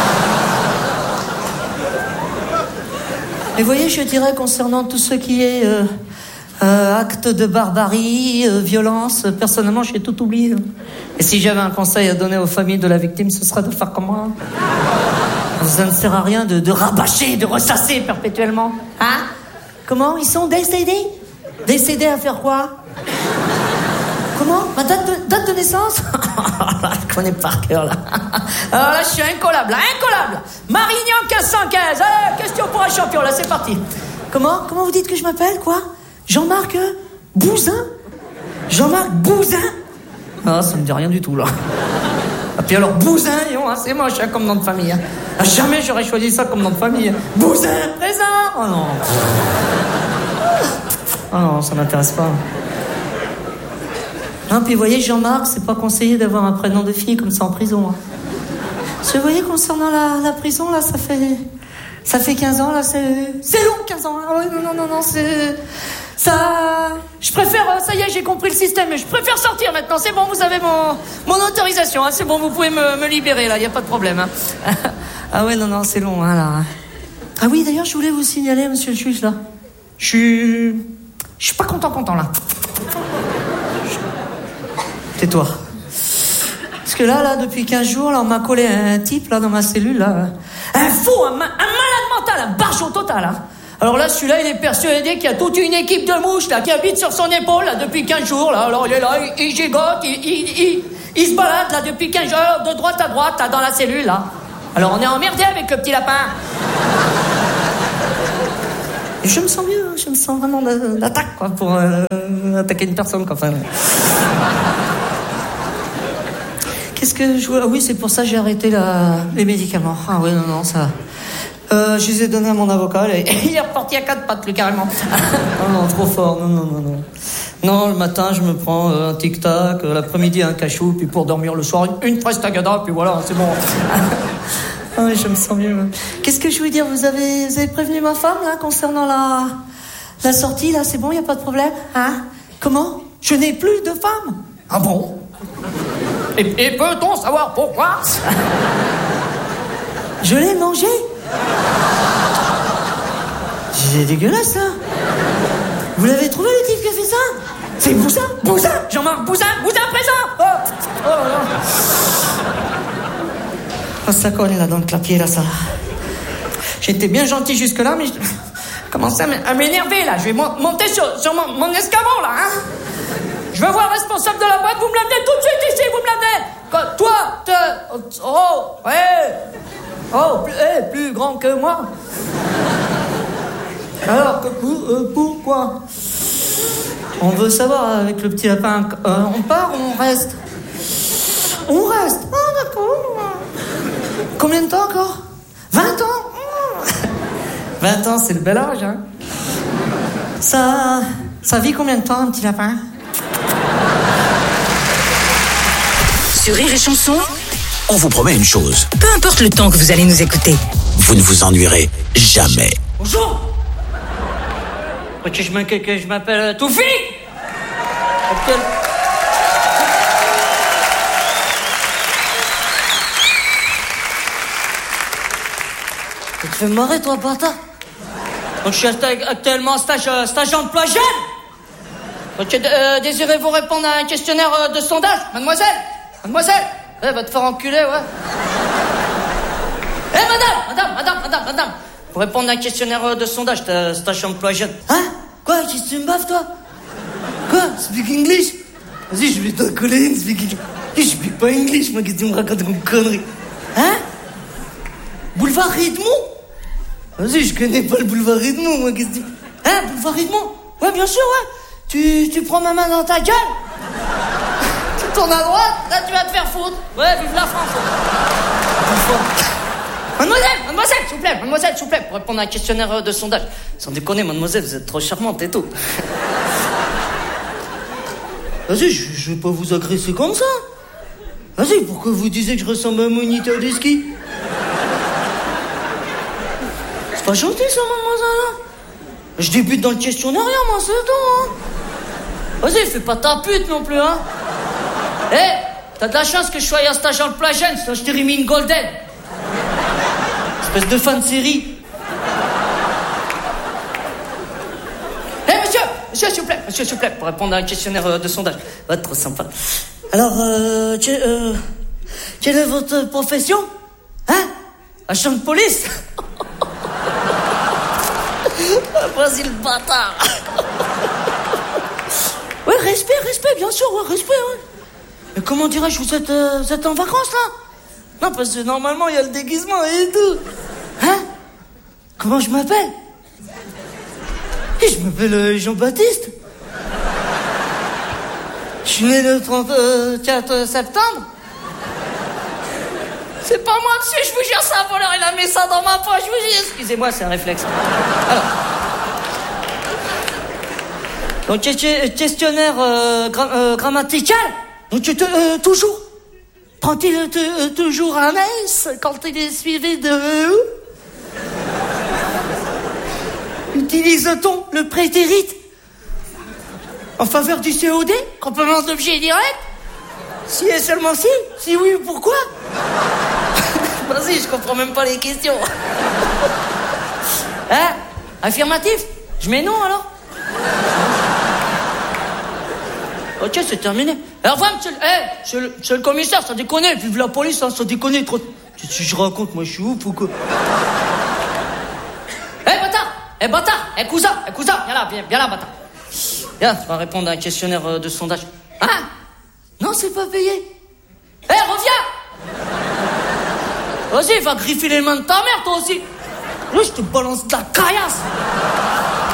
Et vous voyez, je dirais, concernant tout ce qui est euh, euh, acte de barbarie, euh, violence, personnellement, j'ai tout oublié. Et si j'avais un conseil à donner aux familles de la victime, ce serait de faire comme moi. Ça ne sert à rien de, de rabâcher, de ressasser perpétuellement. Hein? Comment? Ils sont décédés? Décédés à faire quoi? Comment? Ma date de, date de naissance? Je connais par cœur, là. Alors là, je suis incollable, là, incollable. Marignan quinze cent quinze. Allez, question pour un champion, là, c'est parti. Comment? Comment vous dites que je m'appelle, quoi? Jean-Marc euh, Bouzin? Jean-Marc Bouzin? Ah, ça me dit rien du tout, là. Et puis alors, Bouzin, hein, c'est moche, hein, comme nom de famille. Hein. Ah, jamais j'aurais choisi ça comme nom de famille. Hein. Bouzin, présent. Oh non. Oh non, ça m'intéresse pas. Non, puis vous voyez, Jean-Marc, c'est pas conseillé d'avoir un prénom de fille comme ça en prison. Hein. Parce que vous voyez, concernant la, la prison, là, ça fait... Ça fait quinze ans, là, c'est... C'est long, quinze ans. Hein. Ah oui, non, non, non, non, c'est... Ça... Je préfère... Ça y est, j'ai compris le système, mais je préfère sortir maintenant. C'est bon, vous avez mon, mon autorisation. Hein. C'est bon, vous pouvez me, me libérer, là. Il n'y a pas de problème. Hein. Ah ouais, non, non, c'est long, hein, là. Ah oui, d'ailleurs, je voulais vous signaler, monsieur le juge, là. Je suis... Je suis pas content, content, là. Tais-toi. Parce que là, là, depuis quinze jours, là, on m'a collé un type, là, dans ma cellule, là. Un fou, un, ma- un malade mental, un barjot total, hein. Alors là, celui-là, il est persuadé qu'il y a toute une équipe de mouches, là, qui habite sur son épaule, là, depuis quinze jours, là. Alors il est là, il, il gigote, il, il, il, il se balade, là, depuis quinze jours, de droite à droite, là, dans la cellule, là. Alors on est emmerdé avec le petit lapin. Et je me sens mieux, je me sens vraiment d'attaque, quoi, pour euh, attaquer une personne, quoi. Enfin, qu'est-ce que je vois? Oui, c'est pour ça que j'ai arrêté la... les médicaments. Ah oui, non, non, ça... Euh, je les ai donnés à mon avocat, et il est reparti à quatre pattes, plus carrément. Non, non, trop fort, non, non, non, non. Non, le matin, je me prends euh, un tic-tac, euh, l'après-midi, un cachou, puis pour dormir le soir, une, une fraise tagada, puis voilà, c'est bon. Ah oui, je me sens mieux. Qu'est-ce que je voulais dire? Vous avez, vous avez prévenu ma femme, là, concernant la, la sortie, là, c'est bon, il n'y a pas de problème? Hein? Comment? Je n'ai plus de femme. Ah bon? Et, et peut-on savoir pourquoi? Je l'ai mangé. C'est dégueulasse, ça. Vous l'avez trouvé, le type qui a fait ça? C'est Bousin, Bousin, Jean-Marc Bousin, Bousin présent. Oh, oh là là. Oh, ça colle là dans le clapier, là, ça. J'étais bien gentil jusque-là, mais je commençais à m'énerver, là. Je vais monter sur, sur mon, mon escabeau, là, hein. Je veux voir le responsable de la boîte, vous me l'amenez tout de suite ici, vous me l'amenez. Toi, te... Oh, ouais. Oh, plus, eh, plus grand que moi. Alors, que, euh, pourquoi? On veut savoir avec le petit lapin, euh, on part ou on reste? On reste. Ah, d'accord. Combien de temps encore? vingt ans. vingt ans, c'est le bel âge, hein. Ça, ça vit combien de temps, un petit lapin? Sur Rire et Chanson, on vous promet une chose. Peu importe le temps que vous allez nous écouter, vous ne vous ennuierez jamais. Bonjour. Que je m'appelle, que je m'appelle Toufi. Quel... Tu te fais marrer, toi, bâtard. Donc, je suis actuellement en stage, euh, stage emploi jeune. Donc, euh, désirez-vous répondre à un questionnaire euh, de sondage, mademoiselle? Mademoiselle, elle va te faire enculer, ouais. Eh, hey, madame, madame, madame, madame, madame. Pour répondre à un questionnaire de sondage, t'as stage emploi jeune. Hein? Quoi? Qu'est-ce que tu me baves, toi? Quoi? Speak English? Vas-y, je vais t'en coller une, speak English. Je speak pas English, moi, qu'est-ce que tu me racontes comme connerie? Hein? Boulevard Edmond? Vas-y, je connais pas le boulevard Edmond, moi, qu'est-ce que tu... Hein? Boulevard Edmond? Ouais, bien sûr, ouais. Tu, tu prends ma main dans ta gueule? Tu tournes à droite, là, tu vas te faire foutre. Ouais, vive la France. Mademoiselle, mademoiselle, s'il vous plaît, mademoiselle, s'il vous plaît, pour répondre à un questionnaire de sondage. Sans déconner, mademoiselle, vous êtes trop charmante et tout. Vas-y, je, je vais pas vous agresser comme ça. Vas-y, pourquoi vous disiez que je ressemble à un moniteur de ski? C'est pas gentil, ça, mademoiselle. Je débute dans le questionnaire, moi, c'est tout, hein. Vas-y, fais pas ta pute non plus, hein. Eh, hey, t'as de la chance que je sois en stage en plage jeune, sinon je t'ai remis une golden. Espèce de fan de série. Eh, hey, monsieur, monsieur, s'il vous plaît, monsieur, s'il vous plaît, pour répondre à un questionnaire de sondage. Va être trop sympa. Alors, euh, quelle, euh, quelle est votre profession? Hein? Agent de police? Vas-y, le bâtard. Ouais, respect, respect, bien sûr, ouais, respect, ouais. Mais comment dirais-je, vous êtes, euh, vous êtes en vacances, là? Non, parce que normalement, il y a le déguisement et tout. Hein? Comment je m'appelle? Je m'appelle euh, Jean-Baptiste. Je suis né le trente-quatre septembre. C'est pas moi, monsieur, je vous jure, c'est un voleur, il a mis ça dans ma poche, je vous jure. Excusez-moi, c'est un réflexe. Alors. Donc, questionnaire euh, gra euh, grammatical. Donc, tu te, euh, toujours. Prend-il euh, toujours un S quand il est suivi de E? Utilise-t-on le prétérit en faveur du C O D, complément d'objet direct? Si et seulement si? Si oui, pourquoi? Vas-y, je comprends même pas les questions. Hein? Affirmatif? Je mets non, alors? Ok, c'est terminé. Alors, voilà, monsieur, hey, monsieur, le, monsieur le commissaire, ça déconne. Vive la police, hein, ça déconne trop. Si je raconte, moi, je suis ouf ou quoi? Hé, hey, bâtard! Hé, hey, bâtard! Hé, hey, cousin! Hé, hey, cousin! Viens là, viens, viens là, bâtard. Viens, tu vas répondre à un questionnaire de sondage. Hein? Non, c'est pas payé. Hé, hey, reviens! Vas-y, va griffer les mains de ta mère, toi aussi. Là, je te balance de la caillasse.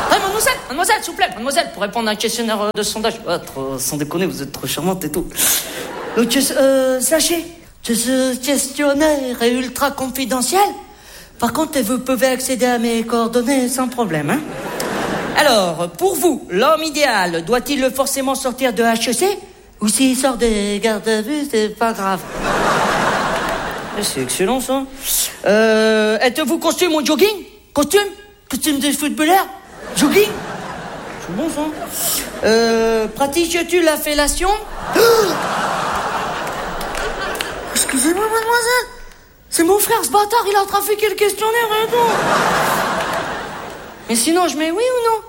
mademoiselle, s'il vous plaît, mademoiselle, pour répondre à un questionnaire de sondage. Ah, trop, sans déconner, vous êtes trop charmante et tout. Donc, euh, sachez que ce questionnaire est ultra confidentiel. Par contre, vous pouvez accéder à mes coordonnées sans problème, hein. Alors, pour vous, l'homme idéal, doit-il forcément sortir de H E C? Ou s'il sort des gardes à vue, c'est pas grave. C'est excellent, ça. Euh, êtes-vous costume ou jogging? Costume? Costume de footballeur? Jogging? C'est bon, ça. Euh, pratiques-tu la fellation? Excusez-moi, mademoiselle. C'est mon frère, ce bâtard, il a trafiqué le questionnaire et tout. Mais sinon, je mets oui ou non?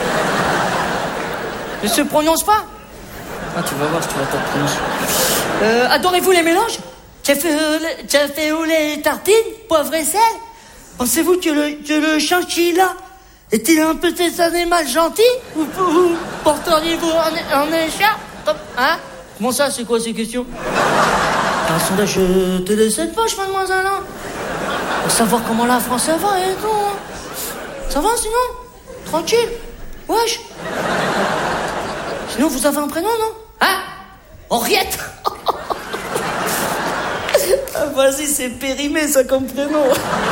Ne se prononce pas? Ah, tu vas voir si tu vas te prononcer. Euh, adorez-vous les mélanges? Tu as fait, euh, tu as fait où les tartines, poivre et sel? Pensez-vous que le, que le chinchilla est-il un petit animal gentil? Ou, ou porteriez-vous en, en écharpe? Hein? Comment ça, c'est quoi ces questions? Un sondage euh, télé sept poches, mademoiselle, hein? Pour savoir comment la France ça va et tout, hein. Ça va, sinon? Tranquille? Wesh. Sinon, vous avez un prénom, non? Hein? Henriette. Ah, vas-y, c'est périmé, ça, comme prénom.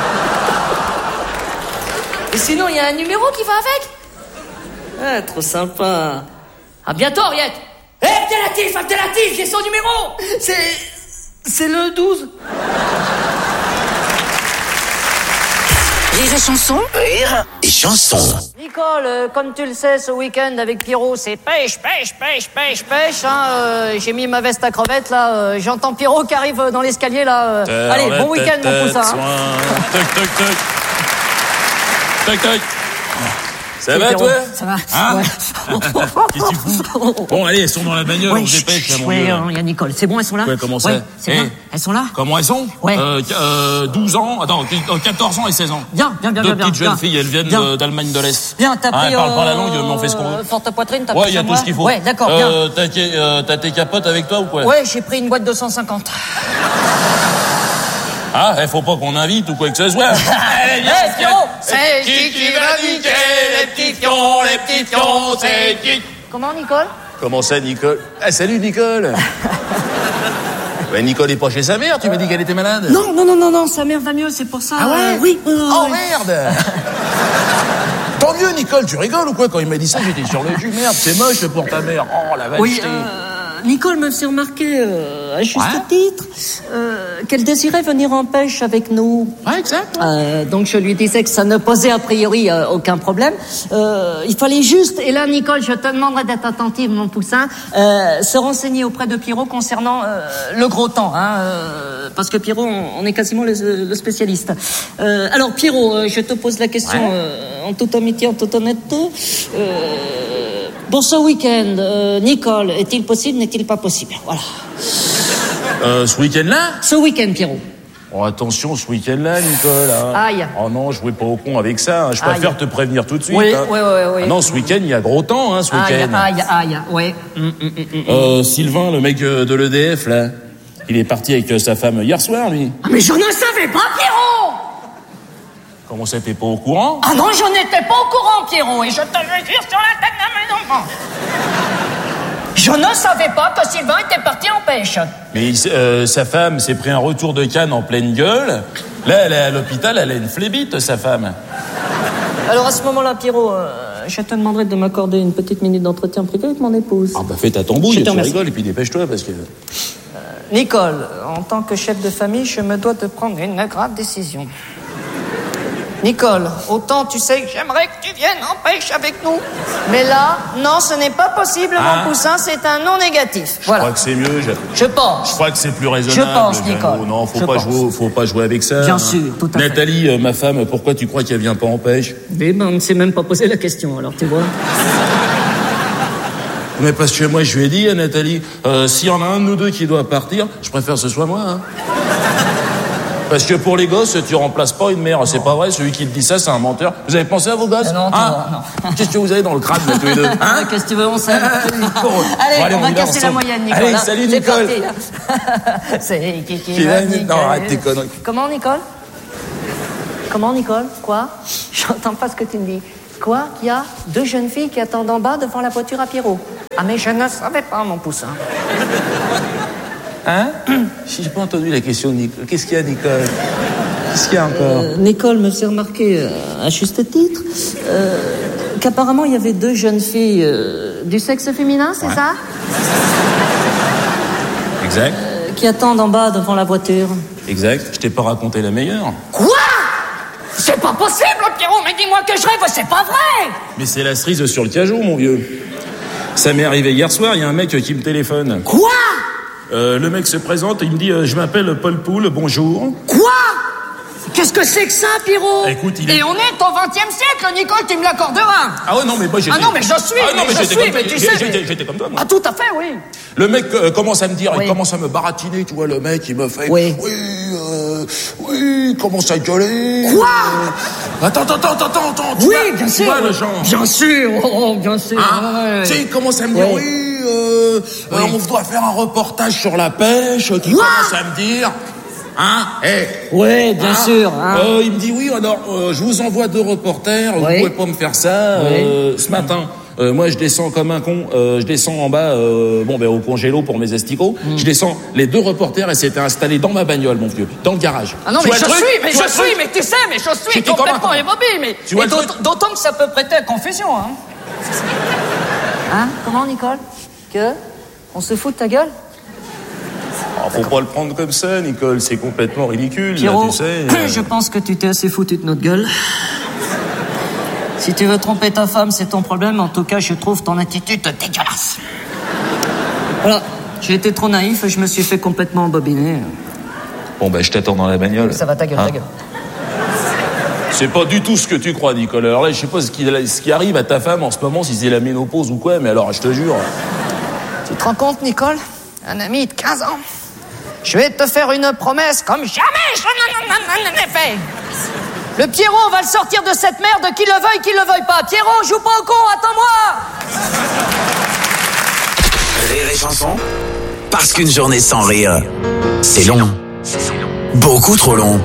Et sinon, il y a un numéro qui va avec? Ah, trop sympa. À bientôt, Henriette. Hé, hey, alternatif, alternatif, j'ai son numéro. C'est... c'est le douze. Rire et chanson. Rire et chanson. Nicole, euh, comme tu le sais, ce week-end avec Pierrot, c'est pêche, pêche, pêche, pêche, pêche. Hein, euh, j'ai mis ma veste à crevettes, là. Euh, j'entends Pierrot qui arrive dans l'escalier, là. Euh, allez, bon week-end, mon poussin. Hein. Toc, toc, toc. Toc, toc. Ça va, Pierrot, toi? Ça va. Hein? Ouais. Qu'est-ce que tu fous? Bon, allez, elles sont dans la bagnole, Ouais, on se dépêche, là, mon ouais, vieux. il y a Nicole. C'est bon, elles sont là? Ouais, comment ça? Ouais, c'est Eh, bien. Elles sont là? Comment elles sont? Ouais. Euh, euh, douze ans, attends, quatorze ans et seize ans. Bien, bien, bien, Deux bien, bien. petites jeunes bien. filles, elles viennent Bien. de- d'Allemagne de l'Est. Bien, t'as Ah, pris... elles parlent pas la euh, langue, mais on fait ce qu'on veut. Forte poitrine, t'as Ouais, pris il y a sur tout moi? ce qu'il faut. Ouais, d'accord, bien. Euh, t'as, tes- euh, t'as tes capotes avec toi ou quoi? Ouais, j'ai pris une boîte de cent cinquante. Ah, il faut pas qu'on invite ou quoi que ce soit. Eh, Pierrot, c'est qui qui va niquer les petits fions, les petits fions, c'est qui? Comment, Nicole? Comment ça, Nicole? Ah, salut, Nicole. Ben, Nicole est pas chez sa mère, tu m'as dit qu'elle était malade. Non, non, non, non, non, sa mère va mieux, c'est pour ça. Ah ouais? euh, Oui. oui, oui, Oh oui. merde. Tant mieux, Nicole, tu rigoles ou quoi? Quand il m'a dit ça, j'étais sur le cul. Merde, c'est moche pour ta mère. Oh, la vache. Oui, euh, Nicole me fait remarquer, euh, à juste Ouais. titre, euh, qu'elle désirait venir en pêche avec nous. Ouais, exact. Euh, donc je lui disais que ça ne posait a priori euh, aucun problème. Euh, il fallait juste, et là Nicole, je te demanderai d'être attentive, mon poussin, euh, se renseigner auprès de Pierrot concernant euh, le gros temps, hein, euh, parce que Pierrot, on, on est quasiment le, le spécialiste. Euh, alors Pierrot, euh, je te pose la question Ouais. euh, en toute amitié, en toute honnêteté. Euh, pour ce week-end, euh, Nicole, est-il possible, n'est-il pas possible? Voilà. Euh, ce week-end-là? Ce week-end, Pierrot. Oh, attention, ce week-end-là, Nicole. Hein. Aïe. Oh non, je jouais pas au con avec ça. Hein. Je Aïe. préfère te prévenir tout de suite. Oui, hein. oui, oui, oui. Ah non, ce week-end, il y a gros temps, hein, ce Aïe, week-end. aïe, aïe, ouais. Hum, hum, hum, hum. Euh, Sylvain, le mec euh, de l'E D F, là, il est parti avec euh, sa femme hier soir, lui. Ah, mais je ne savais pas, Pierrot! Comment ça, t'es pas au courant? Ah non, je n'étais pas au courant, Pierrot, et je te le jure sur la tête de mes enfants. Je ne savais pas que Sylvain était parti en pêche. Mais il s- euh, sa femme s'est pris un retour de canne en pleine gueule. Là, elle est à l'hôpital, elle a une flébite, sa femme. Alors à ce moment-là, Pierrot, euh, je te demanderai de m'accorder une petite minute d'entretien privé avec mon épouse. Ah bah fais ta tambouille, Je te tu remercie. rigoles, et puis dépêche-toi, parce que... Nicole, en tant que chef de famille, je me dois de prendre une grave décision. Nicole, autant tu sais que j'aimerais que tu viennes en pêche avec nous. Mais là, non, ce n'est pas possible, Ah. mon poussin, c'est un non négatif. Je Voilà. crois que c'est mieux, je... Je pense. Je crois que c'est plus raisonnable. Je pense, Jeannot. Nicole. Non, faut Je pas pense. jouer, faut pas jouer avec ça. Bien sûr, tout à fait. Nathalie, euh, ma femme, pourquoi tu crois qu'elle vient pas en pêche? Mais ben, on ne s'est même pas posé la question, alors tu vois. Mais parce que moi, je lui ai dit à Nathalie, euh, s'il y en a un de nous deux qui doit partir, je préfère que ce soit moi. Hein. Parce que pour les gosses, tu remplaces pas une mère. C'est pas vrai, celui qui te dit ça, c'est un menteur. Vous avez pensé à vos gosses? Ah non, Hein non. Qu'est-ce que vous avez dans le crâne, là, tous les deux? Ah, Hein? qu'est-ce que tu veux, on s'aime. Allez, Bon, allez, on on va y va casser la ensemble. moyenne, Nicole. Allez, hein. salut, C'est Nicole. parti, hein. C'est qui qui Qui va va- niquer. non, arrête tes conneries. Comment, Nicole? Comment, Nicole? Quoi? J'entends pas ce que tu me dis. Quoi? Qu'il y a deux jeunes filles qui attendent en bas devant la voiture à Pierrot. Ah, mais je ne savais pas, mon poussin. Hein? J'ai pas entendu la question de Nicole. Qu'est-ce qu'il y a, Nicole? Qu'est-ce qu'il y a encore? Euh, Nicole me fait remarquer, euh, à juste titre, euh, qu'apparemment il y avait deux jeunes filles euh, du sexe féminin, c'est ouais. ça? Exact. Euh, qui attendent en bas devant la voiture. Exact. Je t'ai pas raconté la meilleure. Quoi? C'est pas possible, Pierrot, mais dis-moi que je rêve, c'est pas vrai! Mais c'est la cerise sur le cajou, mon vieux. Ça m'est arrivé hier soir, il y a un mec qui me téléphone. Quoi? Euh, le mec se présente et il me dit euh, je m'appelle Paul Poul, bonjour. Quoi? Qu'est-ce que c'est que ça, Pierrot? Écoute, il est... Et on est au vingtième siècle, Nicole, tu me l'accorderas. Ah ouais, non, mais moi j'étais... Ah non, mais je suis, ah, non, mais, mais je j'étais suis, comme... mais tu j'ai, sais... J'étais, mais... j'étais comme toi, moi. Ah, tout à fait, oui. Le mec euh, commence à me dire, oui. il commence à me baratiner, tu vois, le mec, il me fait... Oui. Oui, euh, oui, il commence à gueuler. Quoi? euh... Attends, attends, attends, attends, attends. Tu oui, vois, bien tu sûr. vois, le genre... Bien sûr, oh, bien sûr. Hein? Ouais. Tu sais, il commence à me dire, oui, oui, euh, oui. Euh, on doit faire un reportage sur la pêche, qui What? commence à me dire... Hein? Eh. Oui, bien hein? sûr. Hein? Euh, il me dit oui, alors euh, je vous envoie deux reporters, oui. Vous pouvez pas me faire ça. Oui. Euh, ce matin, euh, moi je descends comme un con, euh, je descends en bas, euh, bon ben au congélo pour mes asticots. Mm. Je descends, les deux reporters, et s'étaient installés dans ma bagnole, mon vieux, dans le garage. Ah non, tu mais je suis, mais je suis, mais tu sais, mais je suis complètement émobile, mais tu vois et d'autant, d'autant que ça peut prêter à confusion, hein. Hein? Comment, Nicole? Que? On se fout de ta gueule? Oh, faut pas le prendre comme ça, Nicole, c'est complètement ridicule, Pierrot, là, tu sais. Euh... je pense que tu t'es assez foutu de notre gueule. Si tu veux tromper ta femme, c'est ton problème. En tout cas, je trouve ton attitude dégueulasse. Voilà, j'ai été trop naïf et je me suis fait complètement embobiner. Bon, ben, je t'attends dans la bagnole. Ça va, ta gueule, hein? Ta gueule. C'est pas du tout ce que tu crois, Nicole. Alors là, je sais pas ce qui, ce qui arrive à ta femme en ce moment, si c'est la ménopause ou quoi, mais alors, je te jure... Tu te rends compte, Nicole? Un ami de quinze ans. Je vais te faire une promesse comme jamais je n'en ai fait. Le Pierrot, on va le sortir de cette merde, qu'il le veuille, qu'il le veuille pas. Pierrot, joue pas au con, attends-moi. Rire et chanson, parce qu'une journée sans rire, c'est long. Beaucoup trop long.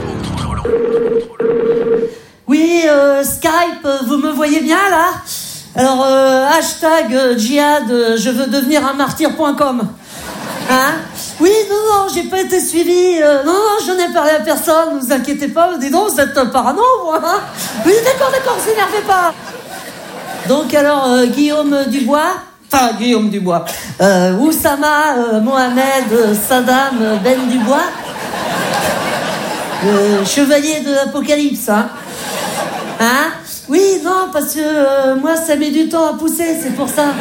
Oui, euh, Skype, vous me voyez bien, là? Alors, euh, hashtag euh, djihad, euh, je veux devenir un martyr point com. Hein? Oui, non, non, j'ai pas été suivi. Euh, non, non, j'en ai parlé à personne, ne vous inquiétez pas. Dis donc, vous êtes parano, moi. Hein? Oui, d'accord, d'accord, vous énervez pas. Donc, alors, euh, Guillaume Dubois, enfin, Guillaume Dubois, euh, Oussama, euh, Mohamed, euh, Saddam, euh, Ben Dubois, euh, chevalier de l'Apocalypse, hein? Hein? Oui, non, parce que euh, moi, ça met du temps à pousser, c'est pour ça.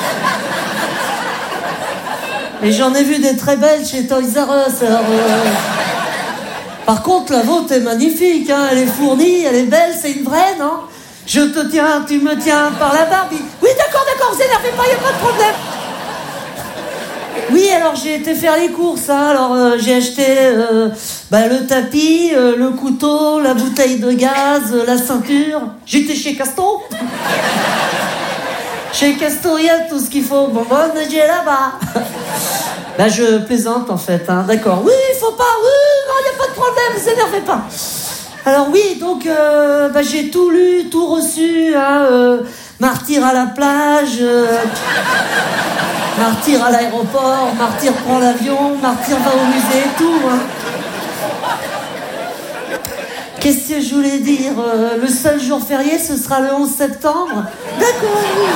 Et j'en ai vu des très belles chez Toys R Us. Alors, euh... Par contre, la vôtre est magnifique, hein. Elle est fournie, elle est belle, c'est une vraie, non? Je te tiens, tu me tiens par la barbe. Oui, d'accord, d'accord, vous énervez pas, y a pas de problème. Oui, alors j'ai été faire les courses, hein. Alors euh, j'ai acheté euh, bah, le tapis, euh, le couteau, la bouteille de gaz, euh, la ceinture. J'étais chez Caston. Chez Caston, il y a tout ce qu'il faut. Bon, bon, j'ai là-bas. Bah, je plaisante, en fait, hein. D'accord. Oui, il faut pas. Oui, non, il n'y a pas de problème, vous énervez pas. Alors, oui, donc, euh, bah, j'ai tout lu, tout reçu, hein. Euh, martyr à la plage, euh, martyr à l'aéroport, martyr prend l'avion, martyr va au musée, tout, hein. Qu'est-ce que je voulais dire? euh, Le seul jour férié, ce sera le onze septembre. D'accord, oui.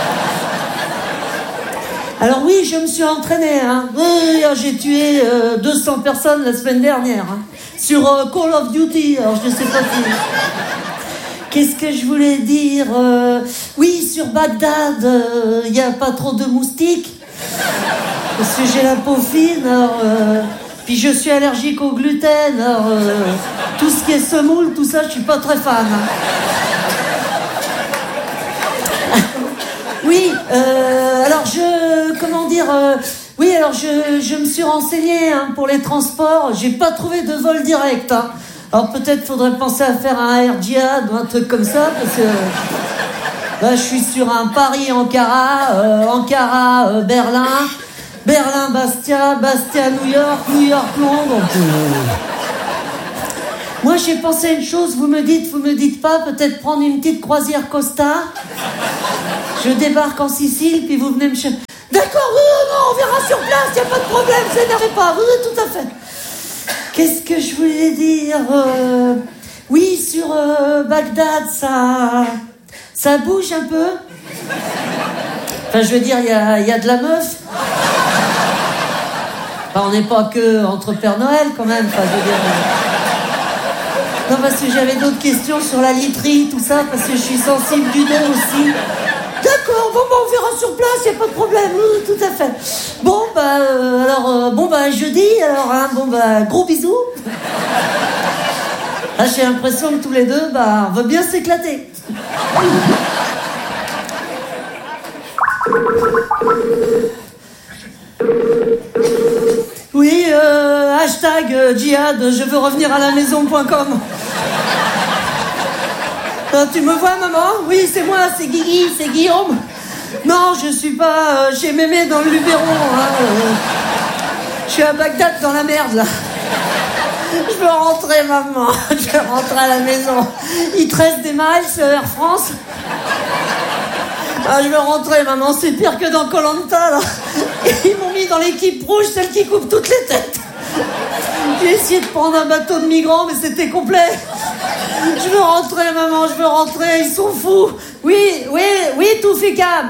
Alors oui, je me suis entraînée, hein. Oui, j'ai tué euh, deux cents personnes la semaine dernière, hein, sur euh, Call of Duty. Alors je sais pas si... Qu'est-ce que je voulais dire? euh, Oui, sur Bagdad, il euh, n'y a pas trop de moustiques. Parce que j'ai la peau fine, alors... Euh, puis je suis allergique au gluten, alors... Euh, tout ce qui est semoule, tout ça, je suis pas très fan. Hein. Oui, euh, alors je... Comment dire euh, oui, alors je, je me suis renseignée, hein, pour les transports. J'ai pas trouvé de vol direct, hein. Alors peut-être faudrait penser à faire un Air Jihad ou un truc comme ça, parce que... Là, je suis sur un Paris-Ankara, euh, Ankara-Berlin, euh, Berlin-Bastia, Bastia-New York, New York-Londres. Moi, j'ai pensé à une chose, vous me dites, vous me dites pas, peut-être prendre une petite croisière Costa. Je débarque en Sicile, puis vous venez me chercher. D'accord, oui, non, on verra sur place, y a pas de problème, vous énervez pas, oui, tout à fait. Qu'est-ce que je voulais dire euh... Oui, sur euh, Bagdad, ça... ça bouge un peu. Enfin, je veux dire, il y a, y a de la meuf. Enfin, on n'est pas que entre Père Noël, quand même, enfin, je veux dire... Non, parce que j'avais d'autres questions sur la literie, tout ça, parce que je suis sensible du dos aussi. D'accord, bon, bah, on verra sur place, y a pas de problème, oui, tout à fait. Bon, bah, euh, alors, euh, bon, bah, jeudi, alors, hein, bon, bah, gros bisous. Là, j'ai l'impression que tous les deux, bah, on veut bien s'éclater. Oui, euh, hashtag euh, djihad, je veux revenir à la maison point com. Euh, tu me vois, maman? Oui, c'est moi, c'est Guigui, c'est Guillaume. Non, je suis pas euh, chez Mémé dans le Luberon. Hein, euh, je suis à Bagdad dans la merde, là. Je veux rentrer, maman. Je veux rentrer à la maison. Il te reste des miles, Air France? Ah, je veux rentrer, maman. C'est pire que dans Koh-Lanta, là. Ils m'ont mis dans l'équipe rouge, celle qui coupe toutes les têtes. J'ai essayé de prendre un bateau de migrants, mais c'était complet. Je veux rentrer, maman, je veux rentrer. Ils sont fous. Oui, oui, oui, Toufika.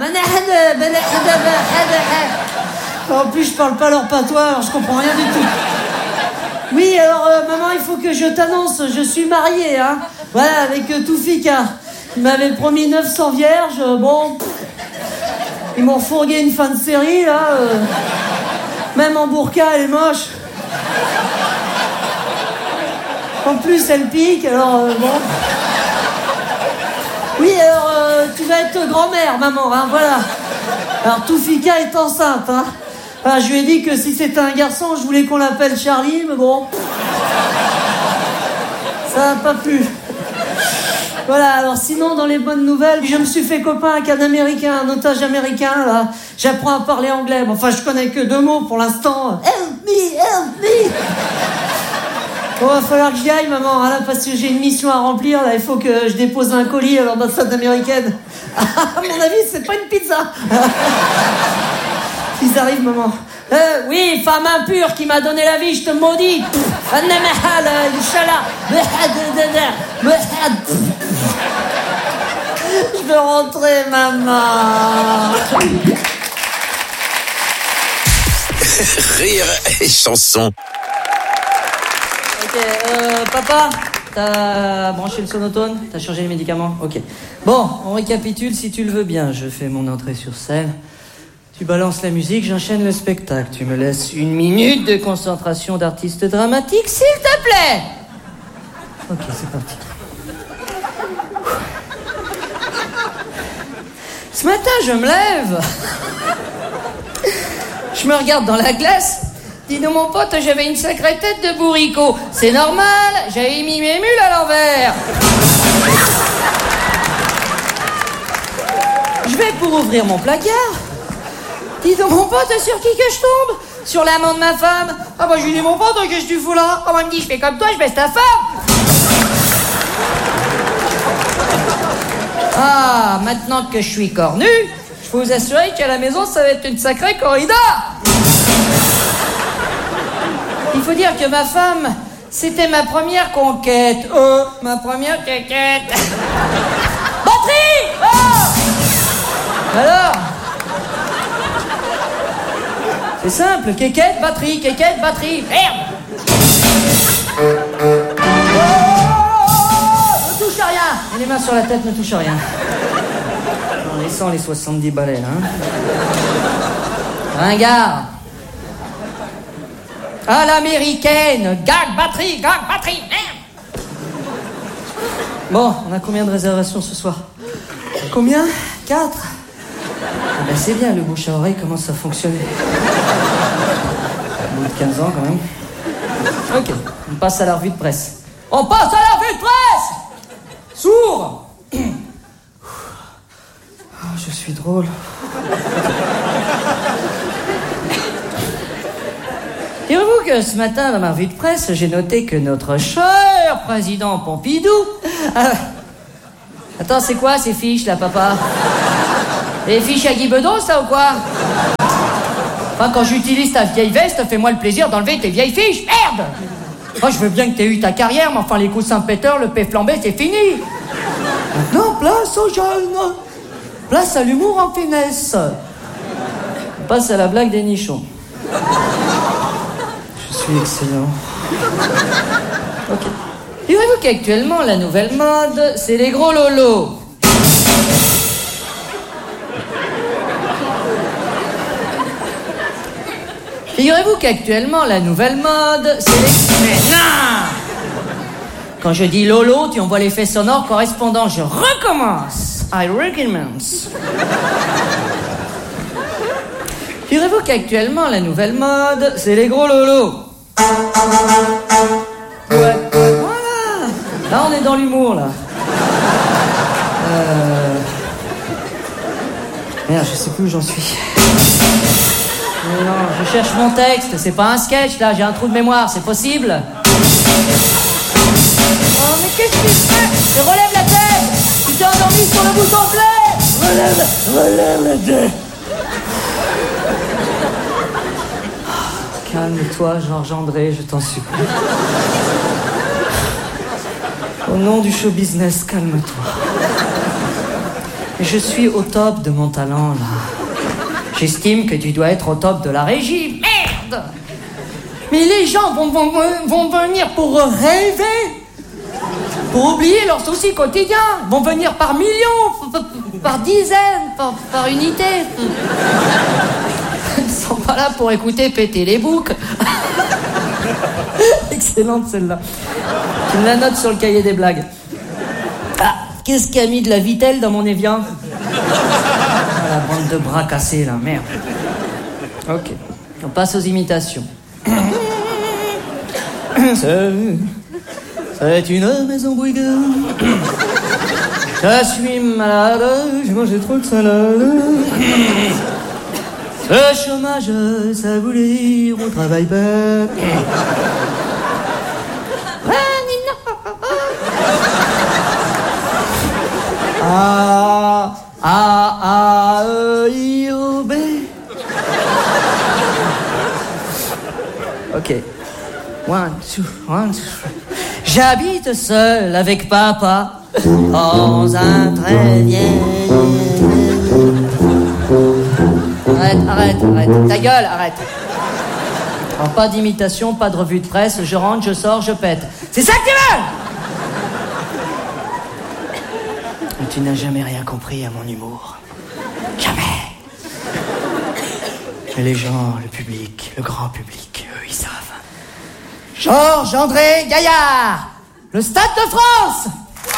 En plus, je parle pas leur patois, alors je comprends rien du tout. Oui, alors, euh, maman, il faut que je t'annonce, je suis mariée, hein. Voilà, avec euh, Toufika. Il m'avait promis neuf cents vierges, euh, bon... Pff, ils m'ont fourgué une fin de série, là. Euh, même en burqa, elle est moche. En plus, elle pique, alors, euh, bon... Oui, alors, euh, tu vas être grand-mère, maman, hein, voilà. Alors, Toufika est enceinte, hein. Ah, je lui ai dit que si c'était un garçon, je voulais qu'on l'appelle Charlie, mais bon... Ça n'a pas plu. Voilà, alors sinon, dans les bonnes nouvelles, je me suis fait copain avec un Américain, un otage américain, là. J'apprends à parler anglais. Bon, enfin, je connais que deux mots pour l'instant. Help me, help me. Bon, va falloir que j'y aille, maman, hein, là, parce que j'ai une mission à remplir, là. Il faut que je dépose un colis à l'ambassade américaine. À mon avis, c'est pas une pizza. Ils arrivent, maman. Euh, oui, femme impure qui m'a donné la vie, je te maudis. Je veux rentrer, maman. Rire et chanson. Ok, euh, papa, t'as branché le sonotone? T'as changé les médicaments? Ok. Bon, on récapitule si tu le veux bien. Je fais mon entrée sur scène. Tu balances la musique, j'enchaîne le spectacle. Tu me laisses une minute de concentration d'artiste dramatique, s'il te plaît. Ok, c'est parti. Ce matin, je me lève. Je me regarde dans la glace. Dis donc, mon pote, j'avais une sacrée tête de bourricot. C'est normal, j'avais mis mes mules à l'envers. Je vais pour ouvrir mon placard. Dis donc, mon pote, sur qui que je tombe? Sur l'amant de ma femme. Ah bah, je lui dis, mon pote, qu'est-ce que tu fous là? Ah bah, il me dit, je fais comme toi, je baisse ta femme. Ah, maintenant que je suis cornu, je peux vous assurer qu'à la maison, ça va être une sacrée corrida. Il faut dire que ma femme, c'était ma première conquête. Oh, ma première conquête. Batterie! Oh! Alors? C'est simple, quéquette, batterie, quéquette, batterie. Merde! Oh, ne touche à rien! Et les mains sur la tête, ne touche à rien. En laissant les soixante-dix balais, hein. Ringard. À l'américaine. Gag, batterie, gag, batterie. Merde! Bon, on a combien de réservations ce soir? Combien? Quatre? Ah ben c'est bien, le bouche à oreille commence à fonctionner. Au bout de quinze ans, quand même. Ok, on passe à la revue de presse. On passe à la revue de presse! Sourd! Oh, je suis drôle. Direz-vous que ce matin, dans ma revue de presse, j'ai noté que notre cher président Pompidou... Ah, attends, c'est quoi ces fiches, là, papa? Les fiches à Guy Bedos, ça, ou quoi? Enfin, quand j'utilise ta vieille veste, fais-moi le plaisir d'enlever tes vieilles fiches, merde! Moi, je veux bien que t'aies eu ta carrière, mais enfin, les coups Saint-Péter, le paix flambé, c'est fini! Maintenant, place aux jeunes! Place à l'humour en finesse! On passe à la blague des nichons. Je suis excellent. Ok. Figurez-vous qu'actuellement, la nouvelle mode, c'est les gros lolos. Figurez-vous qu'actuellement, la nouvelle mode, c'est les... Mais non! Quand je dis lolo, tu envoies l'effet sonore correspondant. Je recommence. I recommence. Figurez-vous qu'actuellement, la nouvelle mode, c'est les gros lolos. Ouais, voilà. Là, on est dans l'humour, là. Euh... Merde, je sais plus où j'en suis. Mais non, je cherche mon texte. C'est pas un sketch, là. J'ai un trou de mémoire. C'est possible? Oh, mais qu'est-ce que tu fais? Je relève la tête. Tu t'es endormi sur le bouton play. Relève, relève la tête. Calme-toi, Georges André, je t'en supplie. Au nom du show business, calme-toi. Je suis au top de mon talent, là. J'estime que tu dois être au top de la régie. Merde! Mais les gens vont, vont, vont venir pour rêver, pour oublier leurs soucis quotidiens. Vont venir par millions, par, par dizaines, par, par unités. Ils sont pas là pour écouter péter les boucs. Excellente celle-là. Tu me la notes sur le cahier des blagues. Ah, qu'est-ce qui a mis de la vitelle dans mon Evian? Ah, la bande de bras cassés, là, merde. Ok, on passe aux imitations. C'est une maison bruyante. Je suis malade, j'ai mangé trop de salade. Le chômage, ça voulait dire on travaille pas. A, A, A, E, I, O, B. Ok. One, two, one, two. J'habite seul avec papa dans un très vieil... Arrête, arrête, arrête. Ta gueule, arrête. Alors, pas d'imitation, pas de revue de presse. Je rentre, je sors, je pète. C'est ça que tu veux? Mais tu n'as jamais rien compris à mon humour. Jamais. Mais les gens, le public, le grand public, eux, ils savent. Georges André Gaillard, le Stade de France.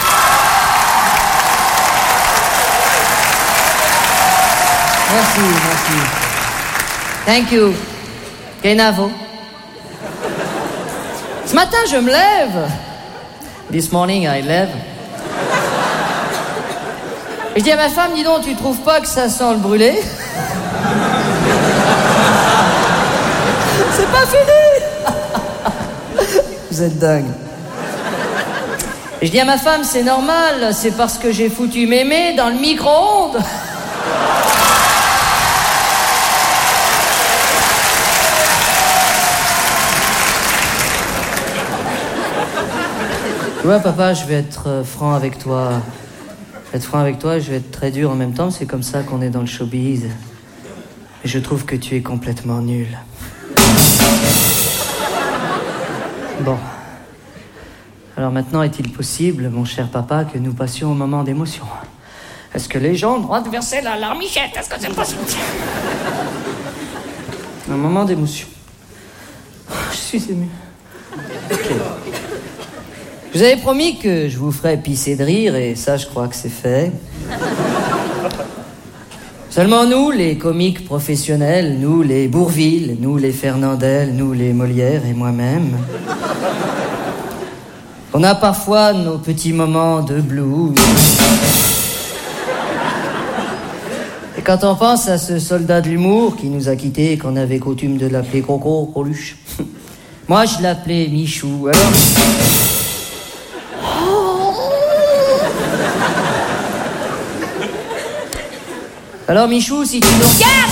Merci, merci. Thank you. Kenavo. Ce matin, je me lève. This morning, I lève. Et je dis à ma femme, dis donc, tu trouves pas que ça sent le brûlé? C'est pas fini. Vous êtes dingue. Et je dis à ma femme, c'est normal, c'est parce que j'ai foutu mémé dans le micro-ondes. Tu vois, papa, je vais être euh, franc avec toi. Je vais être franc avec toi et je vais être très dur en même temps. C'est comme ça qu'on est dans le showbiz. Et je trouve que tu es complètement nul. Bon. Alors maintenant, est-il possible, mon cher papa, que nous passions au moment d'émotion? Est-ce que les gens ont le droit de verser la larmichette? Est-ce que c'est possible? Un moment d'émotion. Je suis ému. Ok. Je vous avais promis que je vous ferais pisser de rire, et ça, je crois que c'est fait. Seulement nous, les comiques professionnels, nous, les Bourvil, nous, les Fernandel, nous, les Molière et moi-même, on a parfois nos petits moments de blues. Et quand on pense à ce soldat de l'humour qui nous a quittés et qu'on avait coutume de l'appeler Coco Coluche, Moi, je l'appelais Michou, alors... Alors, Michou, si tu nous regardes...